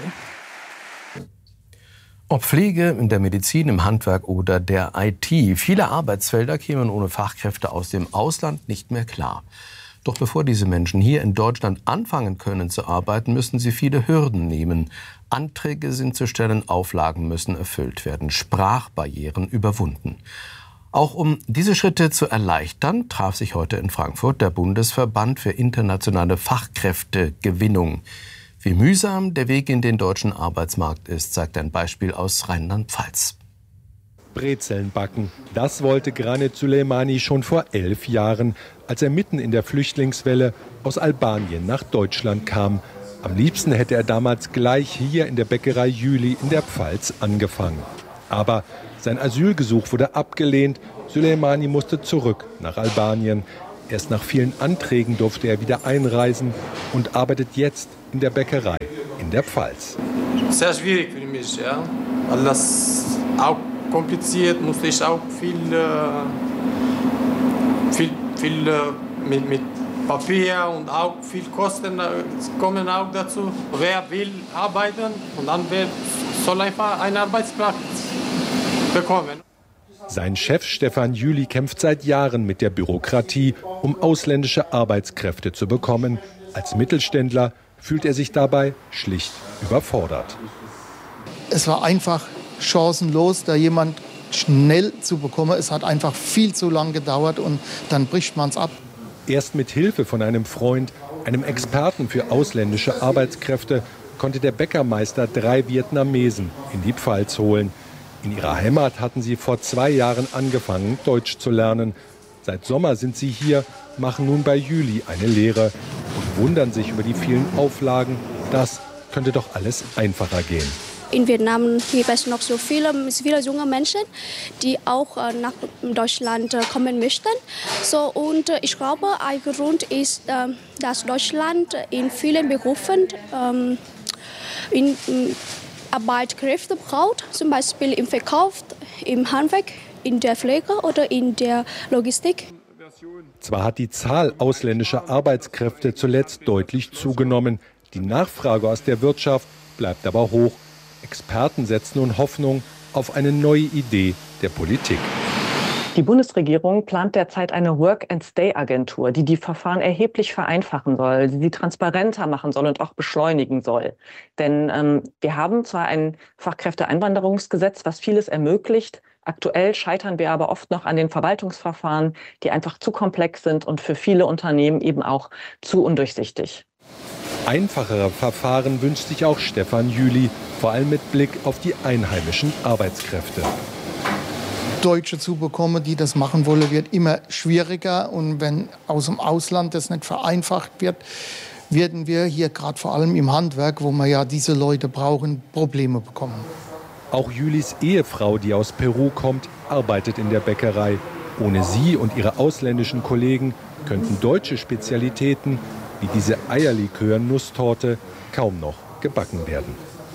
Ob Pflege, in der Medizin, im Handwerk oder der IT, viele Arbeitsfelder kämen ohne Fachkräfte aus dem Ausland nicht mehr klar. Doch bevor diese Menschen hier in Deutschland anfangen können zu arbeiten, müssen sie viele Hürden nehmen. Anträge sind zu stellen, Auflagen müssen erfüllt werden, Sprachbarrieren überwunden. Auch um diese Schritte zu erleichtern, traf sich heute in Frankfurt der Bundesverband für internationale Fachkräftegewinnung. Wie mühsam der Weg in den deutschen Arbeitsmarkt ist, zeigt ein Beispiel aus Rheinland-Pfalz. Brezeln backen. Das wollte Granit Süleymani schon vor 11 Jahren, als er mitten in der Flüchtlingswelle aus Albanien nach Deutschland kam. Am liebsten hätte er damals gleich hier in der Bäckerei Jüli in der Pfalz angefangen. Aber sein Asylgesuch wurde abgelehnt. Süleymani musste zurück nach Albanien. Erst nach vielen Anträgen durfte er wieder einreisen und arbeitet jetzt in der Bäckerei in der Pfalz. Sehr schwierig für mich, ja. Alles auch kompliziert, musste ich auch viel mit Papier und auch viel Kosten kommen auch dazu. Wer will arbeiten und dann soll einfach einen Arbeitsplatz bekommen. Sein Chef Stefan Jüli kämpft seit Jahren mit der Bürokratie, um ausländische Arbeitskräfte zu bekommen. Als Mittelständler fühlt er sich dabei schlicht überfordert. Es war einfach chancenlos, da jemand schnell zu bekommen. Es hat einfach viel zu lang gedauert und dann bricht man es ab. Erst mit Hilfe von einem Freund, einem Experten für ausländische Arbeitskräfte, konnte der Bäckermeister 3 Vietnamesen in die Pfalz holen. In ihrer Heimat hatten sie vor 2 Jahren angefangen, Deutsch zu lernen. Seit Sommer sind sie hier, machen nun bei Jüli eine Lehre und wundern sich über die vielen Auflagen. Das könnte doch alles einfacher gehen. In Vietnam gibt es noch so viele junge Menschen, die auch nach Deutschland kommen möchten. Und ich glaube, ein Grund ist, dass Deutschland in vielen Berufen Arbeitskräfte braucht, zum Beispiel im Verkauf, im Handwerk, in der Pflege oder in der Logistik. Zwar hat die Zahl ausländischer Arbeitskräfte zuletzt deutlich zugenommen. Die Nachfrage aus der Wirtschaft bleibt aber hoch. Experten setzen nun Hoffnung auf eine neue Idee der Politik. Die Bundesregierung plant derzeit eine Work-and-Stay-Agentur, die die Verfahren erheblich vereinfachen soll, die sie transparenter machen soll und auch beschleunigen soll. Denn wir haben zwar ein Fachkräfteeinwanderungsgesetz, was vieles ermöglicht. Aktuell scheitern wir aber oft noch an den Verwaltungsverfahren, die einfach zu komplex sind und für viele Unternehmen eben auch zu undurchsichtig. Einfachere Verfahren wünscht sich auch Stefan Jüli, vor allem mit Blick auf die einheimischen Arbeitskräfte. Deutsche zu bekommen, die das machen wollen, wird immer schwieriger. Und wenn aus dem Ausland das nicht vereinfacht wird, werden wir hier gerade vor allem im Handwerk, wo wir ja diese Leute brauchen, Probleme bekommen. Auch Jülis Ehefrau, die aus Peru kommt, arbeitet in der Bäckerei. Ohne sie und ihre ausländischen Kollegen könnten deutsche Spezialitäten wie diese Eierlikör-Nusstorte kaum noch gebacken werden.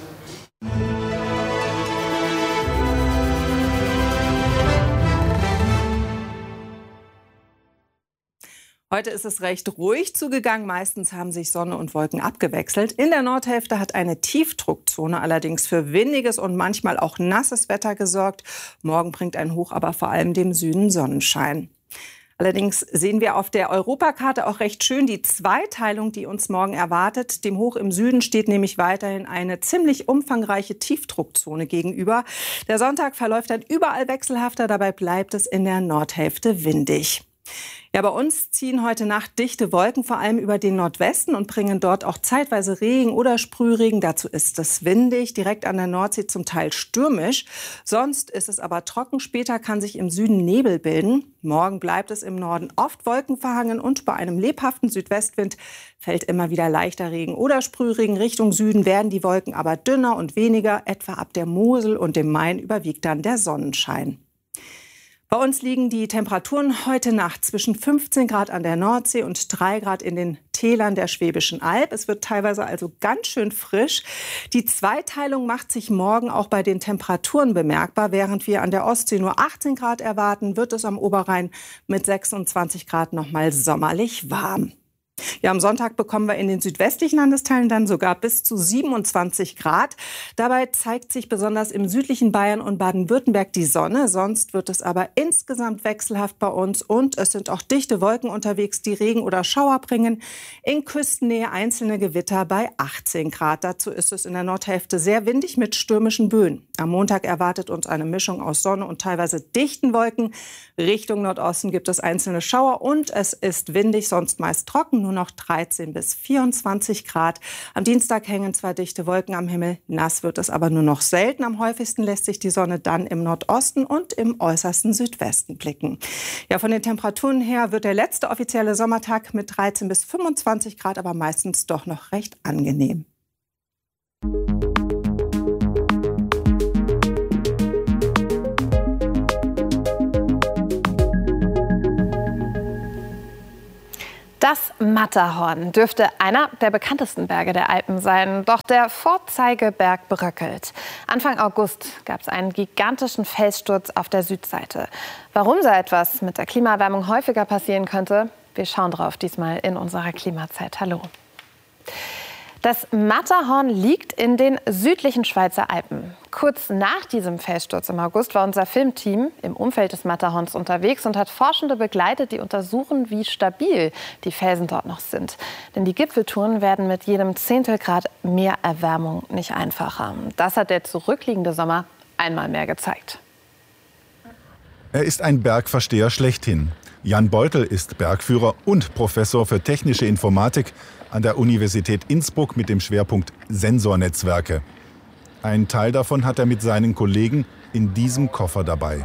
Heute ist es recht ruhig zugegangen. Meistens haben sich Sonne und Wolken abgewechselt. In der Nordhälfte hat eine Tiefdruckzone allerdings für windiges und manchmal auch nasses Wetter gesorgt. Morgen bringt ein Hoch aber vor allem dem Süden Sonnenschein. Allerdings sehen wir auf der Europakarte auch recht schön die Zweiteilung, die uns morgen erwartet. Dem Hoch im Süden steht nämlich weiterhin eine ziemlich umfangreiche Tiefdruckzone gegenüber. Der Sonntag verläuft dann überall wechselhafter, dabei bleibt es in der Nordhälfte windig. Ja, bei uns ziehen heute Nacht dichte Wolken vor allem über den Nordwesten und bringen dort auch zeitweise Regen oder Sprühregen. Dazu ist es windig, direkt an der Nordsee zum Teil stürmisch. Sonst ist es aber trocken. Später kann sich im Süden Nebel bilden. Morgen bleibt es im Norden oft wolkenverhangen und bei einem lebhaften Südwestwind fällt immer wieder leichter Regen oder Sprühregen. Richtung Süden werden die Wolken aber dünner und weniger. Etwa ab der Mosel und dem Main überwiegt dann der Sonnenschein. Bei uns liegen die Temperaturen heute Nacht zwischen 15 Grad an der Nordsee und 3 Grad in den Tälern der Schwäbischen Alb. Es wird teilweise also ganz schön frisch. Die Zweiteilung macht sich morgen auch bei den Temperaturen bemerkbar. Während wir an der Ostsee nur 18 Grad erwarten, wird es am Oberrhein mit 26 Grad noch mal sommerlich warm. Ja, am Sonntag bekommen wir in den südwestlichen Landesteilen dann sogar bis zu 27 Grad. Dabei zeigt sich besonders im südlichen Bayern und Baden-Württemberg die Sonne. Sonst wird es aber insgesamt wechselhaft bei uns und es sind auch dichte Wolken unterwegs, die Regen oder Schauer bringen. In Küstennähe einzelne Gewitter bei 18 Grad. Dazu ist es in der Nordhälfte sehr windig mit stürmischen Böen. Am Montag erwartet uns eine Mischung aus Sonne und teilweise dichten Wolken. Richtung Nordosten gibt es einzelne Schauer und es ist windig, sonst meist trocken, nur noch 13 bis 24 Grad. Am Dienstag hängen zwar dichte Wolken am Himmel, nass wird es aber nur noch selten. Am häufigsten lässt sich die Sonne dann im Nordosten und im äußersten Südwesten blicken. Ja, von den Temperaturen her wird der letzte offizielle Sommertag mit 13 bis 25 Grad, aber meistens doch noch recht angenehm. Das Matterhorn dürfte einer der bekanntesten Berge der Alpen sein. Doch der Vorzeigeberg bröckelt. Anfang August gab es einen gigantischen Felssturz auf der Südseite. Warum so etwas mit der Klimaerwärmung häufiger passieren könnte, wir schauen drauf diesmal in unserer Klimazeit. Hallo. Das Matterhorn liegt in den südlichen Schweizer Alpen. Kurz nach diesem Felssturz im August war unser Filmteam im Umfeld des Matterhorns unterwegs und hat Forschende begleitet, die untersuchen, wie stabil die Felsen dort noch sind. Denn die Gipfeltouren werden mit jedem Zehntelgrad mehr Erwärmung nicht einfacher. Das hat der zurückliegende Sommer einmal mehr gezeigt. Er ist ein Bergversteher schlechthin. Jan Beutel ist Bergführer und Professor für technische Informatik an der Universität Innsbruck mit dem Schwerpunkt Sensornetzwerke. Ein Teil davon hat er mit seinen Kollegen in diesem Koffer dabei.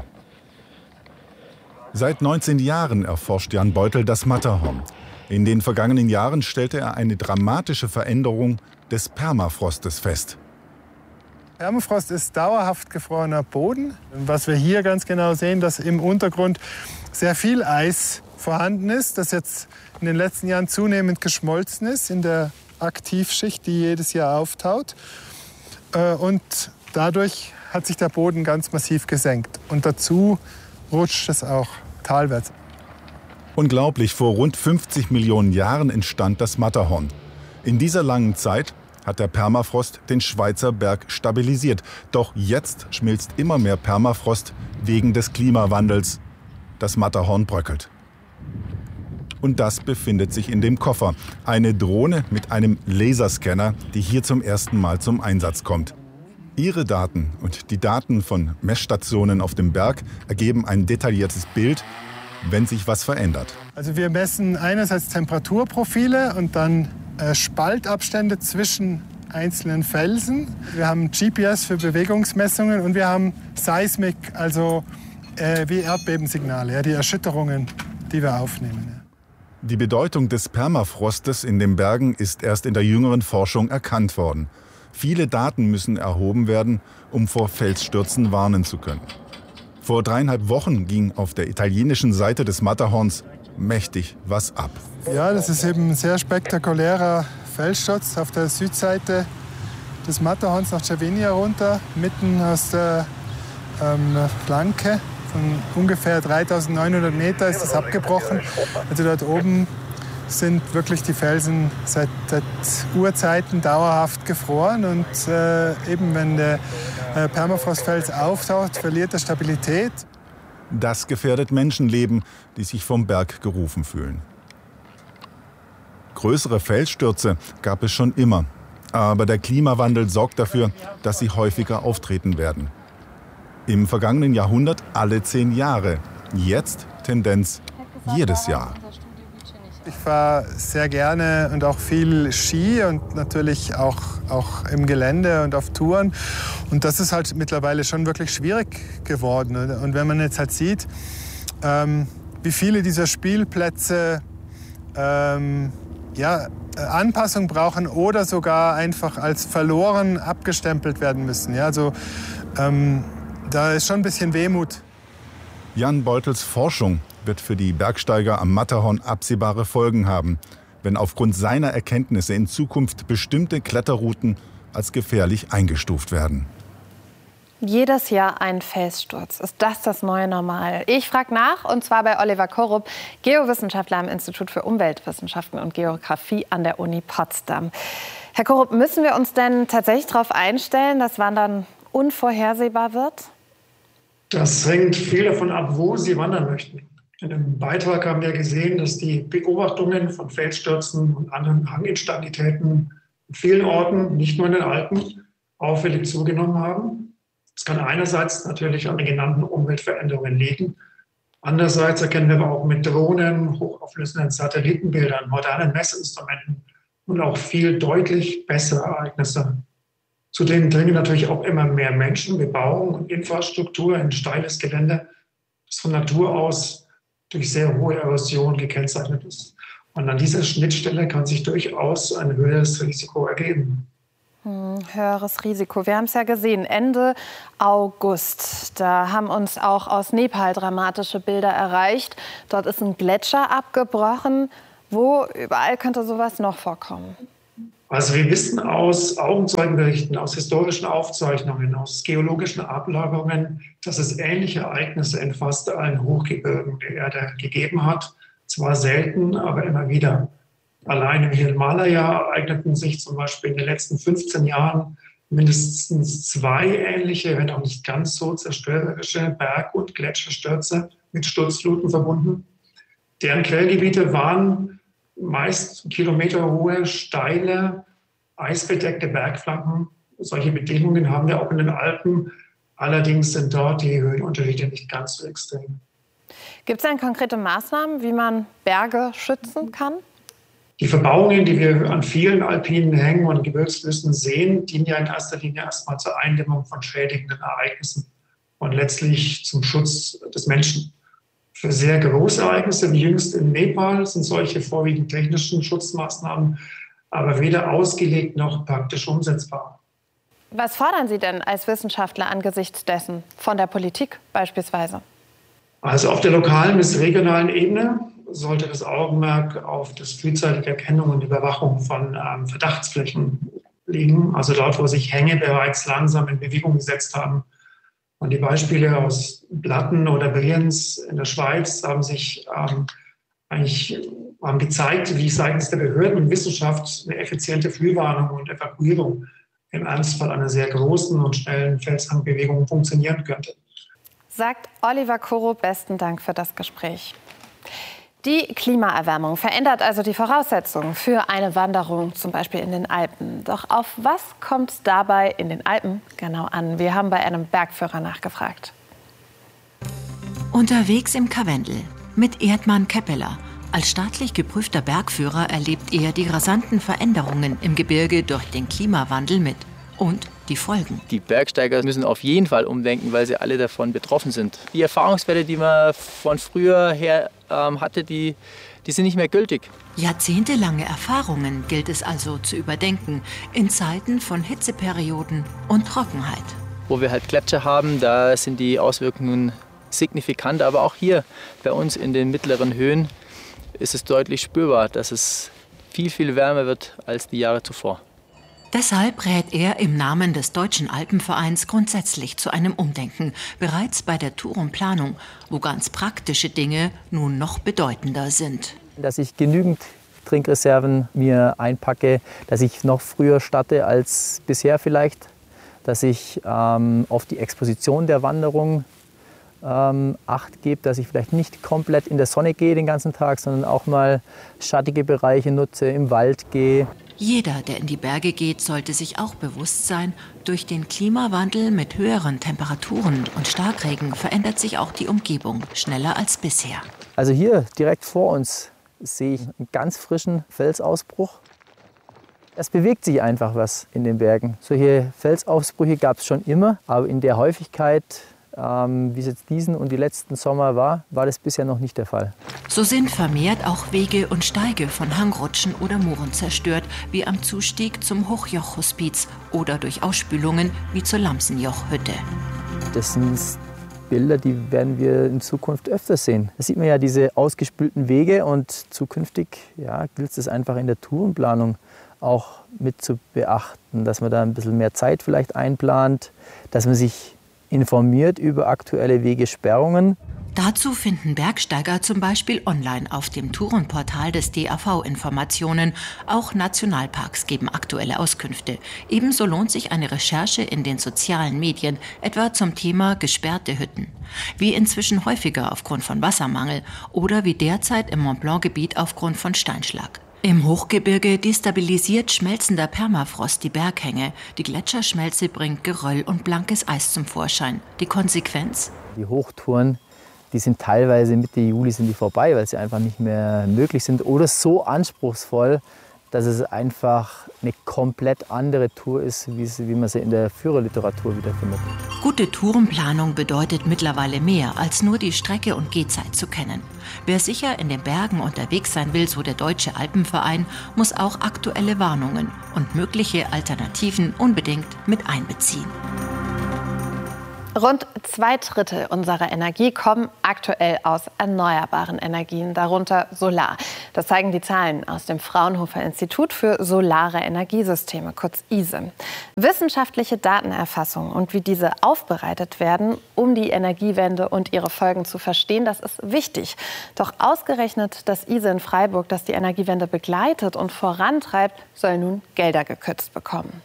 Seit 19 Jahren erforscht Jan Beutel das Matterhorn. In den vergangenen Jahren stellte er eine dramatische Veränderung des Permafrostes fest. Permafrost ist dauerhaft gefrorener Boden. Was wir hier ganz genau sehen, dass im Untergrund sehr viel Eis vorhanden ist, das jetzt in den letzten Jahren zunehmend geschmolzen ist in der Aktivschicht, die jedes Jahr auftaut. Und dadurch hat sich der Boden ganz massiv gesenkt. Und dazu rutscht es auch talwärts. Unglaublich, vor rund 50 Millionen Jahren entstand das Matterhorn. In dieser langen Zeit hat der Permafrost den Schweizer Berg stabilisiert. Doch jetzt schmilzt immer mehr Permafrost wegen des Klimawandels. Das Matterhorn bröckelt. Und das befindet sich in dem Koffer. Eine Drohne mit einem Laserscanner, die hier zum ersten Mal zum Einsatz kommt. Ihre Daten und die Daten von Messstationen auf dem Berg ergeben ein detailliertes Bild, wenn sich was verändert. Also wir messen einerseits Temperaturprofile und dann Spaltabstände zwischen einzelnen Felsen. Wir haben GPS für Bewegungsmessungen und wir haben Seismik, also wie Erdbebensignale, ja, die Erschütterungen, die wir aufnehmen. Ja. Die Bedeutung des Permafrostes in den Bergen ist erst in der jüngeren Forschung erkannt worden. Viele Daten müssen erhoben werden, um vor Felsstürzen warnen zu können. Vor 3,5 Wochen ging auf der italienischen Seite des Matterhorns mächtig was ab. Ja, das ist eben ein sehr spektakulärer Felssturz auf der Südseite des Matterhorns nach Cervinia runter, mitten aus der Flanke. Von ungefähr 3.900 Meter ist das abgebrochen. Also dort oben sind wirklich die Felsen seit Urzeiten dauerhaft gefroren. Und eben wenn der Permafrostfels auftaucht, verliert er Stabilität. Das gefährdet Menschenleben, die sich vom Berg gerufen fühlen. Größere Felsstürze gab es schon immer. Aber der Klimawandel sorgt dafür, dass sie häufiger auftreten werden. Im vergangenen Jahrhundert alle 10 Jahre. Jetzt Tendenz jedes Jahr. Ich fahre sehr gerne und auch viel Ski und natürlich auch im Gelände und auf Touren. Und das ist halt mittlerweile schon wirklich schwierig geworden. Und wenn man jetzt halt sieht, wie viele dieser Spielplätze Anpassung brauchen oder sogar einfach als verloren abgestempelt werden müssen. Ja, also da ist schon ein bisschen Wehmut. Jan Beutels Forschung wird für die Bergsteiger am Matterhorn absehbare Folgen haben, wenn aufgrund seiner Erkenntnisse in Zukunft bestimmte Kletterrouten als gefährlich eingestuft werden. Jedes Jahr ein Felssturz. Ist das neue Normal? Ich frage nach, und zwar bei Oliver Korup, Geowissenschaftler am Institut für Umweltwissenschaften und Geografie an der Uni Potsdam. Herr Korup, müssen wir uns denn tatsächlich darauf einstellen, dass Wandern unvorhersehbar wird? Das hängt viel davon ab, wo Sie wandern möchten. In dem Beitrag haben wir gesehen, dass die Beobachtungen von Felsstürzen und anderen Hanginstabilitäten in vielen Orten, nicht nur in den Alpen, auffällig zugenommen haben. Das kann einerseits natürlich an den genannten Umweltveränderungen liegen. Andererseits erkennen wir aber auch mit Drohnen, hochauflösenden Satellitenbildern, modernen Messinstrumenten und auch viel deutlich bessere Ereignisse. Zudem dringen natürlich auch immer mehr Menschen, Bebauung und Infrastruktur in steiles Gelände, das von Natur aus durch sehr hohe Erosion gekennzeichnet ist. Und an dieser Schnittstelle kann sich durchaus ein höheres Risiko ergeben. Höheres Risiko. Wir haben es ja gesehen, Ende August. Da haben uns auch aus Nepal dramatische Bilder erreicht. Dort ist ein Gletscher abgebrochen. Wo überall könnte sowas noch vorkommen? Also wir wissen aus Augenzeugenberichten, aus historischen Aufzeichnungen, aus geologischen Ablagerungen, dass es ähnliche Ereignisse in fast allen Hochgebirgen der Erde gegeben hat. Zwar selten, aber immer wieder. Allein im Himalaya ereigneten sich zum Beispiel in den letzten 15 Jahren mindestens 2 ähnliche, wenn auch nicht ganz so zerstörerische Berg- und Gletscherstürze mit Sturzfluten verbunden. Deren Quellgebiete waren meist kilometerhohe, steile, eisbedeckte Bergflanken. Solche Bedingungen haben wir auch in den Alpen. Allerdings sind dort die Höhenunterschiede nicht ganz so extrem. Gibt es denn konkrete Maßnahmen, wie man Berge schützen kann? Die Verbauungen, die wir an vielen alpinen Hängen und Gebirgsflüssen sehen, dienen ja in erster Linie erstmal zur Eindämmung von schädigenden Ereignissen und letztlich zum Schutz des Menschen. Für sehr große Ereignisse wie jüngst in Nepal sind solche vorwiegend technischen Schutzmaßnahmen aber weder ausgelegt noch praktisch umsetzbar. Was fordern Sie denn als Wissenschaftler angesichts dessen von der Politik beispielsweise? Also auf der lokalen bis regionalen Ebene sollte das Augenmerk auf das frühzeitige Erkennung und Überwachung von Verdachtsflächen liegen. Also dort, wo sich Hänge bereits langsam in Bewegung gesetzt haben. Und die Beispiele aus Blatten oder Brienz in der Schweiz haben sich haben gezeigt, wie seitens der Behörden und Wissenschaft eine effiziente Frühwarnung und Evakuierung im Ernstfall einer sehr großen und schnellen Felshangbewegungen funktionieren könnte. Sagt Oliver Koro, besten Dank für das Gespräch. Die Klimaerwärmung verändert also die Voraussetzungen für eine Wanderung, zum Beispiel in den Alpen. Doch auf was kommt es dabei in den Alpen genau an? Wir haben bei einem Bergführer nachgefragt. Unterwegs im Karwendel mit Erdmann Keppeler. Als staatlich geprüfter Bergführer erlebt er die rasanten Veränderungen im Gebirge durch den Klimawandel mit. Und die Folgen. Die Bergsteiger müssen auf jeden Fall umdenken, weil sie alle davon betroffen sind. Die Erfahrungswerte, die man von früher her hatte, die sind nicht mehr gültig. Jahrzehntelange Erfahrungen gilt es also zu überdenken in Zeiten von Hitzeperioden und Trockenheit. Wo wir halt Gletscher haben, da sind die Auswirkungen signifikant. Aber auch hier bei uns in den mittleren Höhen ist es deutlich spürbar, dass es viel, viel wärmer wird als die Jahre zuvor. Deshalb rät er im Namen des Deutschen Alpenvereins grundsätzlich zu einem Umdenken, bereits bei der Tourenplanung, wo ganz praktische Dinge nun noch bedeutender sind. Dass ich genügend Trinkreserven mir einpacke, dass ich noch früher starte als bisher vielleicht, dass ich auf die Exposition der Wanderung Acht gebe, dass ich vielleicht nicht komplett in der Sonne gehe den ganzen Tag, sondern auch mal schattige Bereiche nutze, im Wald gehe. Jeder, der in die Berge geht, sollte sich auch bewusst sein, durch den Klimawandel mit höheren Temperaturen und Starkregen verändert sich auch die Umgebung schneller als bisher. Also hier direkt vor uns sehe ich einen ganz frischen Felsausbruch. Es bewegt sich einfach was in den Bergen. Solche Felsausbrüche gab es schon immer, aber in der Häufigkeit, wie es jetzt diesen und die letzten Sommer war das bisher noch nicht der Fall. So sind vermehrt auch Wege und Steige von Hangrutschen oder Mooren zerstört, wie am Zustieg zum Hochjoch-Hospiz oder durch Ausspülungen wie zur Lamsenjoch-Hütte. Das sind Bilder, die werden wir in Zukunft öfter sehen. Da sieht man ja diese ausgespülten Wege und zukünftig gilt es einfach in der Tourenplanung auch mit zu beachten, dass man da ein bisschen mehr Zeit vielleicht einplant, dass man sich informiert über aktuelle Wegesperrungen. Dazu finden Bergsteiger zum Beispiel online auf dem Tourenportal des DAV Informationen. Auch Nationalparks geben aktuelle Auskünfte. Ebenso lohnt sich eine Recherche in den sozialen Medien, etwa zum Thema gesperrte Hütten. Wie inzwischen häufiger aufgrund von Wassermangel oder wie derzeit im Mont-Blanc-Gebiet aufgrund von Steinschlag. Im Hochgebirge destabilisiert schmelzender Permafrost die Berghänge. Die Gletscherschmelze bringt Geröll und blankes Eis zum Vorschein. Die Konsequenz? Die Hochtouren, die sind teilweise Mitte Juli sind die vorbei, weil sie einfach nicht mehr möglich sind oder so anspruchsvoll, dass es einfach eine komplett andere Tour ist, wie man sie in der Führerliteratur wiederfindet. Gute Tourenplanung bedeutet mittlerweile mehr, als nur die Strecke und Gehzeit zu kennen. Wer sicher in den Bergen unterwegs sein will, so der Deutsche Alpenverein, muss auch aktuelle Warnungen und mögliche Alternativen unbedingt mit einbeziehen. Rund 2/3 unserer Energie kommen aktuell aus erneuerbaren Energien, darunter Solar. Das zeigen die Zahlen aus dem Fraunhofer Institut für Solare Energiesysteme, kurz ISE. Wissenschaftliche Datenerfassung und wie diese aufbereitet werden, um die Energiewende und ihre Folgen zu verstehen, das ist wichtig. Doch ausgerechnet das ISE in Freiburg, das die Energiewende begleitet und vorantreibt, soll nun Gelder gekürzt bekommen.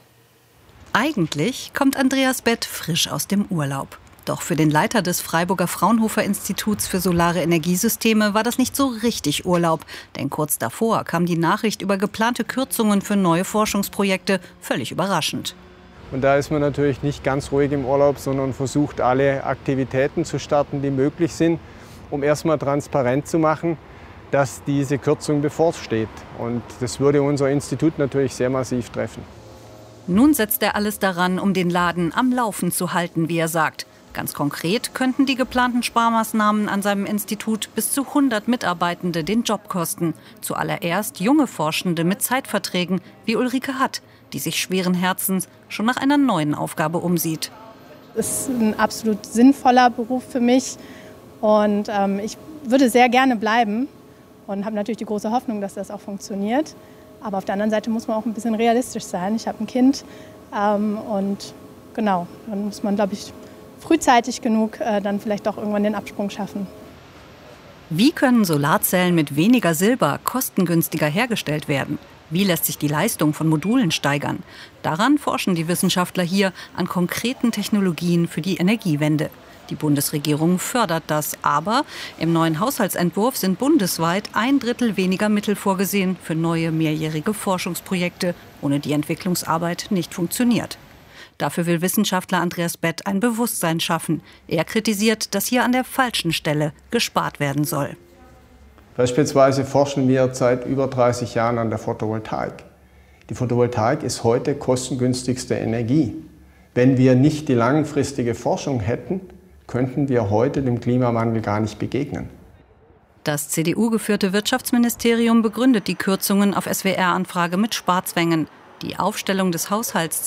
Eigentlich kommt Andreas Bett frisch aus dem Urlaub. Doch für den Leiter des Freiburger Fraunhofer Instituts für Solare Energiesysteme war das nicht so richtig Urlaub. Denn kurz davor kam die Nachricht über geplante Kürzungen für neue Forschungsprojekte völlig überraschend. Und da ist man natürlich nicht ganz ruhig im Urlaub, sondern versucht, alle Aktivitäten zu starten, die möglich sind, um erstmal transparent zu machen, dass diese Kürzung bevorsteht. Und das würde unser Institut natürlich sehr massiv treffen. Nun setzt er alles daran, um den Laden am Laufen zu halten, wie er sagt. Ganz konkret könnten die geplanten Sparmaßnahmen an seinem Institut bis zu 100 Mitarbeitende den Job kosten. Zuallererst junge Forschende mit Zeitverträgen wie Ulrike Hatt, die sich schweren Herzens schon nach einer neuen Aufgabe umsieht. Es ist ein absolut sinnvoller Beruf für mich und ich würde sehr gerne bleiben und habe natürlich die große Hoffnung, dass das auch funktioniert. Aber auf der anderen Seite muss man auch ein bisschen realistisch sein. Ich habe ein Kind und genau, dann muss man, glaube ich, frühzeitig genug dann vielleicht auch irgendwann den Absprung schaffen. Wie können Solarzellen mit weniger Silber kostengünstiger hergestellt werden? Wie lässt sich die Leistung von Modulen steigern? Daran forschen die Wissenschaftler hier an konkreten Technologien für die Energiewende. Die Bundesregierung fördert das, aber im neuen Haushaltsentwurf sind bundesweit 1/3 weniger Mittel vorgesehen für neue mehrjährige Forschungsprojekte, ohne die Entwicklungsarbeit nicht funktioniert. Dafür will Wissenschaftler Andreas Bett ein Bewusstsein schaffen. Er kritisiert, dass hier an der falschen Stelle gespart werden soll. Beispielsweise forschen wir seit über 30 Jahren an der Photovoltaik. Die Photovoltaik ist heute kostengünstigste Energie. Wenn wir nicht die langfristige Forschung hätten, könnten wir heute dem Klimawandel gar nicht begegnen. Das CDU-geführte Wirtschaftsministerium begründet die Kürzungen auf SWR-Anfrage mit Sparzwängen. Die Aufstellung des Haushalts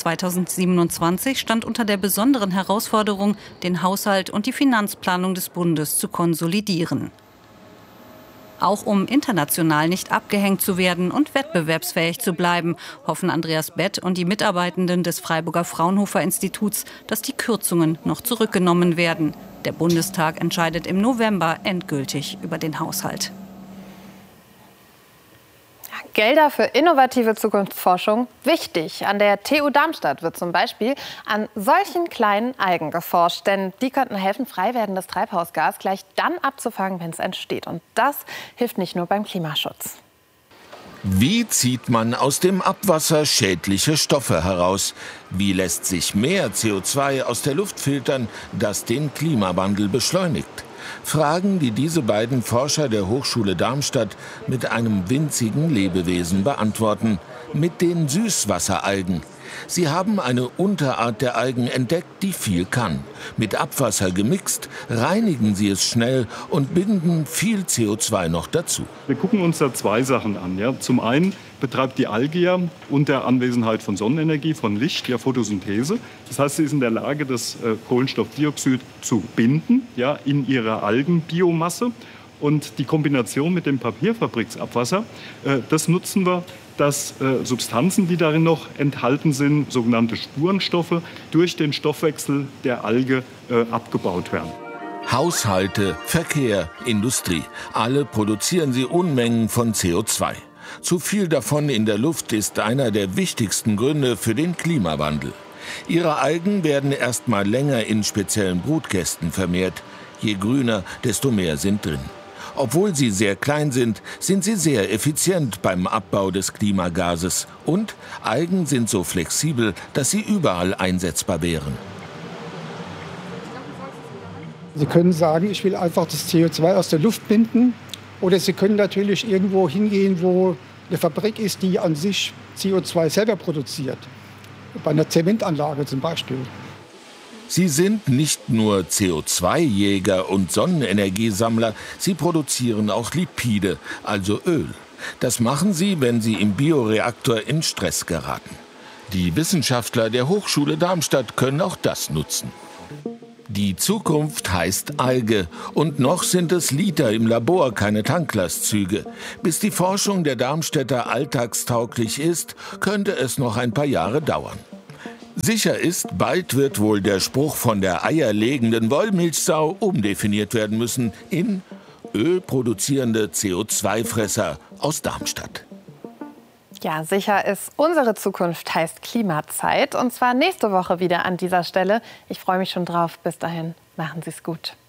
2027 stand unter der besonderen Herausforderung, den Haushalt und die Finanzplanung des Bundes zu konsolidieren. Auch um international nicht abgehängt zu werden und wettbewerbsfähig zu bleiben, hoffen Andreas Bett und die Mitarbeitenden des Freiburger Fraunhofer Instituts, dass die Kürzungen noch zurückgenommen werden. Der Bundestag entscheidet im November endgültig über den Haushalt. Gelder für innovative Zukunftsforschung wichtig. An der TU Darmstadt wird zum Beispiel an solchen kleinen Algen geforscht. Denn die könnten helfen, frei werdendes Treibhausgas gleich dann abzufangen, wenn es entsteht. Und das hilft nicht nur beim Klimaschutz. Wie zieht man aus dem Abwasser schädliche Stoffe heraus? Wie lässt sich mehr CO2 aus der Luft filtern, das den Klimawandel beschleunigt? Fragen, die diese beiden Forscher der Hochschule Darmstadt mit einem winzigen Lebewesen beantworten, mit den Süßwasseralgen. Sie haben eine Unterart der Algen entdeckt, die viel kann. Mit Abwasser gemixt, reinigen sie es schnell und binden viel CO2 noch dazu. Wir gucken uns da zwei Sachen an. Ja. Zum einen betreibt die Alge ja unter Anwesenheit von Sonnenenergie, von Licht, ja Photosynthese. Das heißt, sie ist in der Lage, das Kohlenstoffdioxid zu binden, ja, in ihrer Algenbiomasse. Und die Kombination mit dem Papierfabriksabwasser, das nutzen wir, dass Substanzen, die darin noch enthalten sind, sogenannte Spurenstoffe, durch den Stoffwechsel der Alge abgebaut werden. Haushalte, Verkehr, Industrie, alle produzieren sie Unmengen von CO2. Zu viel davon in der Luft ist einer der wichtigsten Gründe für den Klimawandel. Ihre Algen werden erst mal länger in speziellen Brutkästen vermehrt. Je grüner, desto mehr sind drin. Obwohl sie sehr klein sind sie sehr effizient beim Abbau des Klimagases. Und Algen sind so flexibel, dass sie überall einsetzbar wären. Sie können sagen, ich will einfach das CO2 aus der Luft binden. Oder Sie können natürlich irgendwo hingehen, wo eine Fabrik ist, die an sich CO2 selber produziert. Bei einer Zementanlage zum Beispiel. Sie sind nicht nur CO2-Jäger und Sonnenenergiesammler, sie produzieren auch Lipide, also Öl. Das machen sie, wenn sie im Bioreaktor in Stress geraten. Die Wissenschaftler der Hochschule Darmstadt können auch das nutzen. Die Zukunft heißt Alge und noch sind es Liter im Labor, keine Tanklastzüge. Bis die Forschung der Darmstädter alltagstauglich ist, könnte es noch ein paar Jahre dauern. Sicher ist, bald wird wohl der Spruch von der eierlegenden Wollmilchsau umdefiniert werden müssen in ölproduzierende CO2-Fresser aus Darmstadt. Ja, sicher ist, unsere Zukunft heißt Klimazeit. Und zwar nächste Woche wieder an dieser Stelle. Ich freue mich schon drauf. Bis dahin, machen Sie es gut.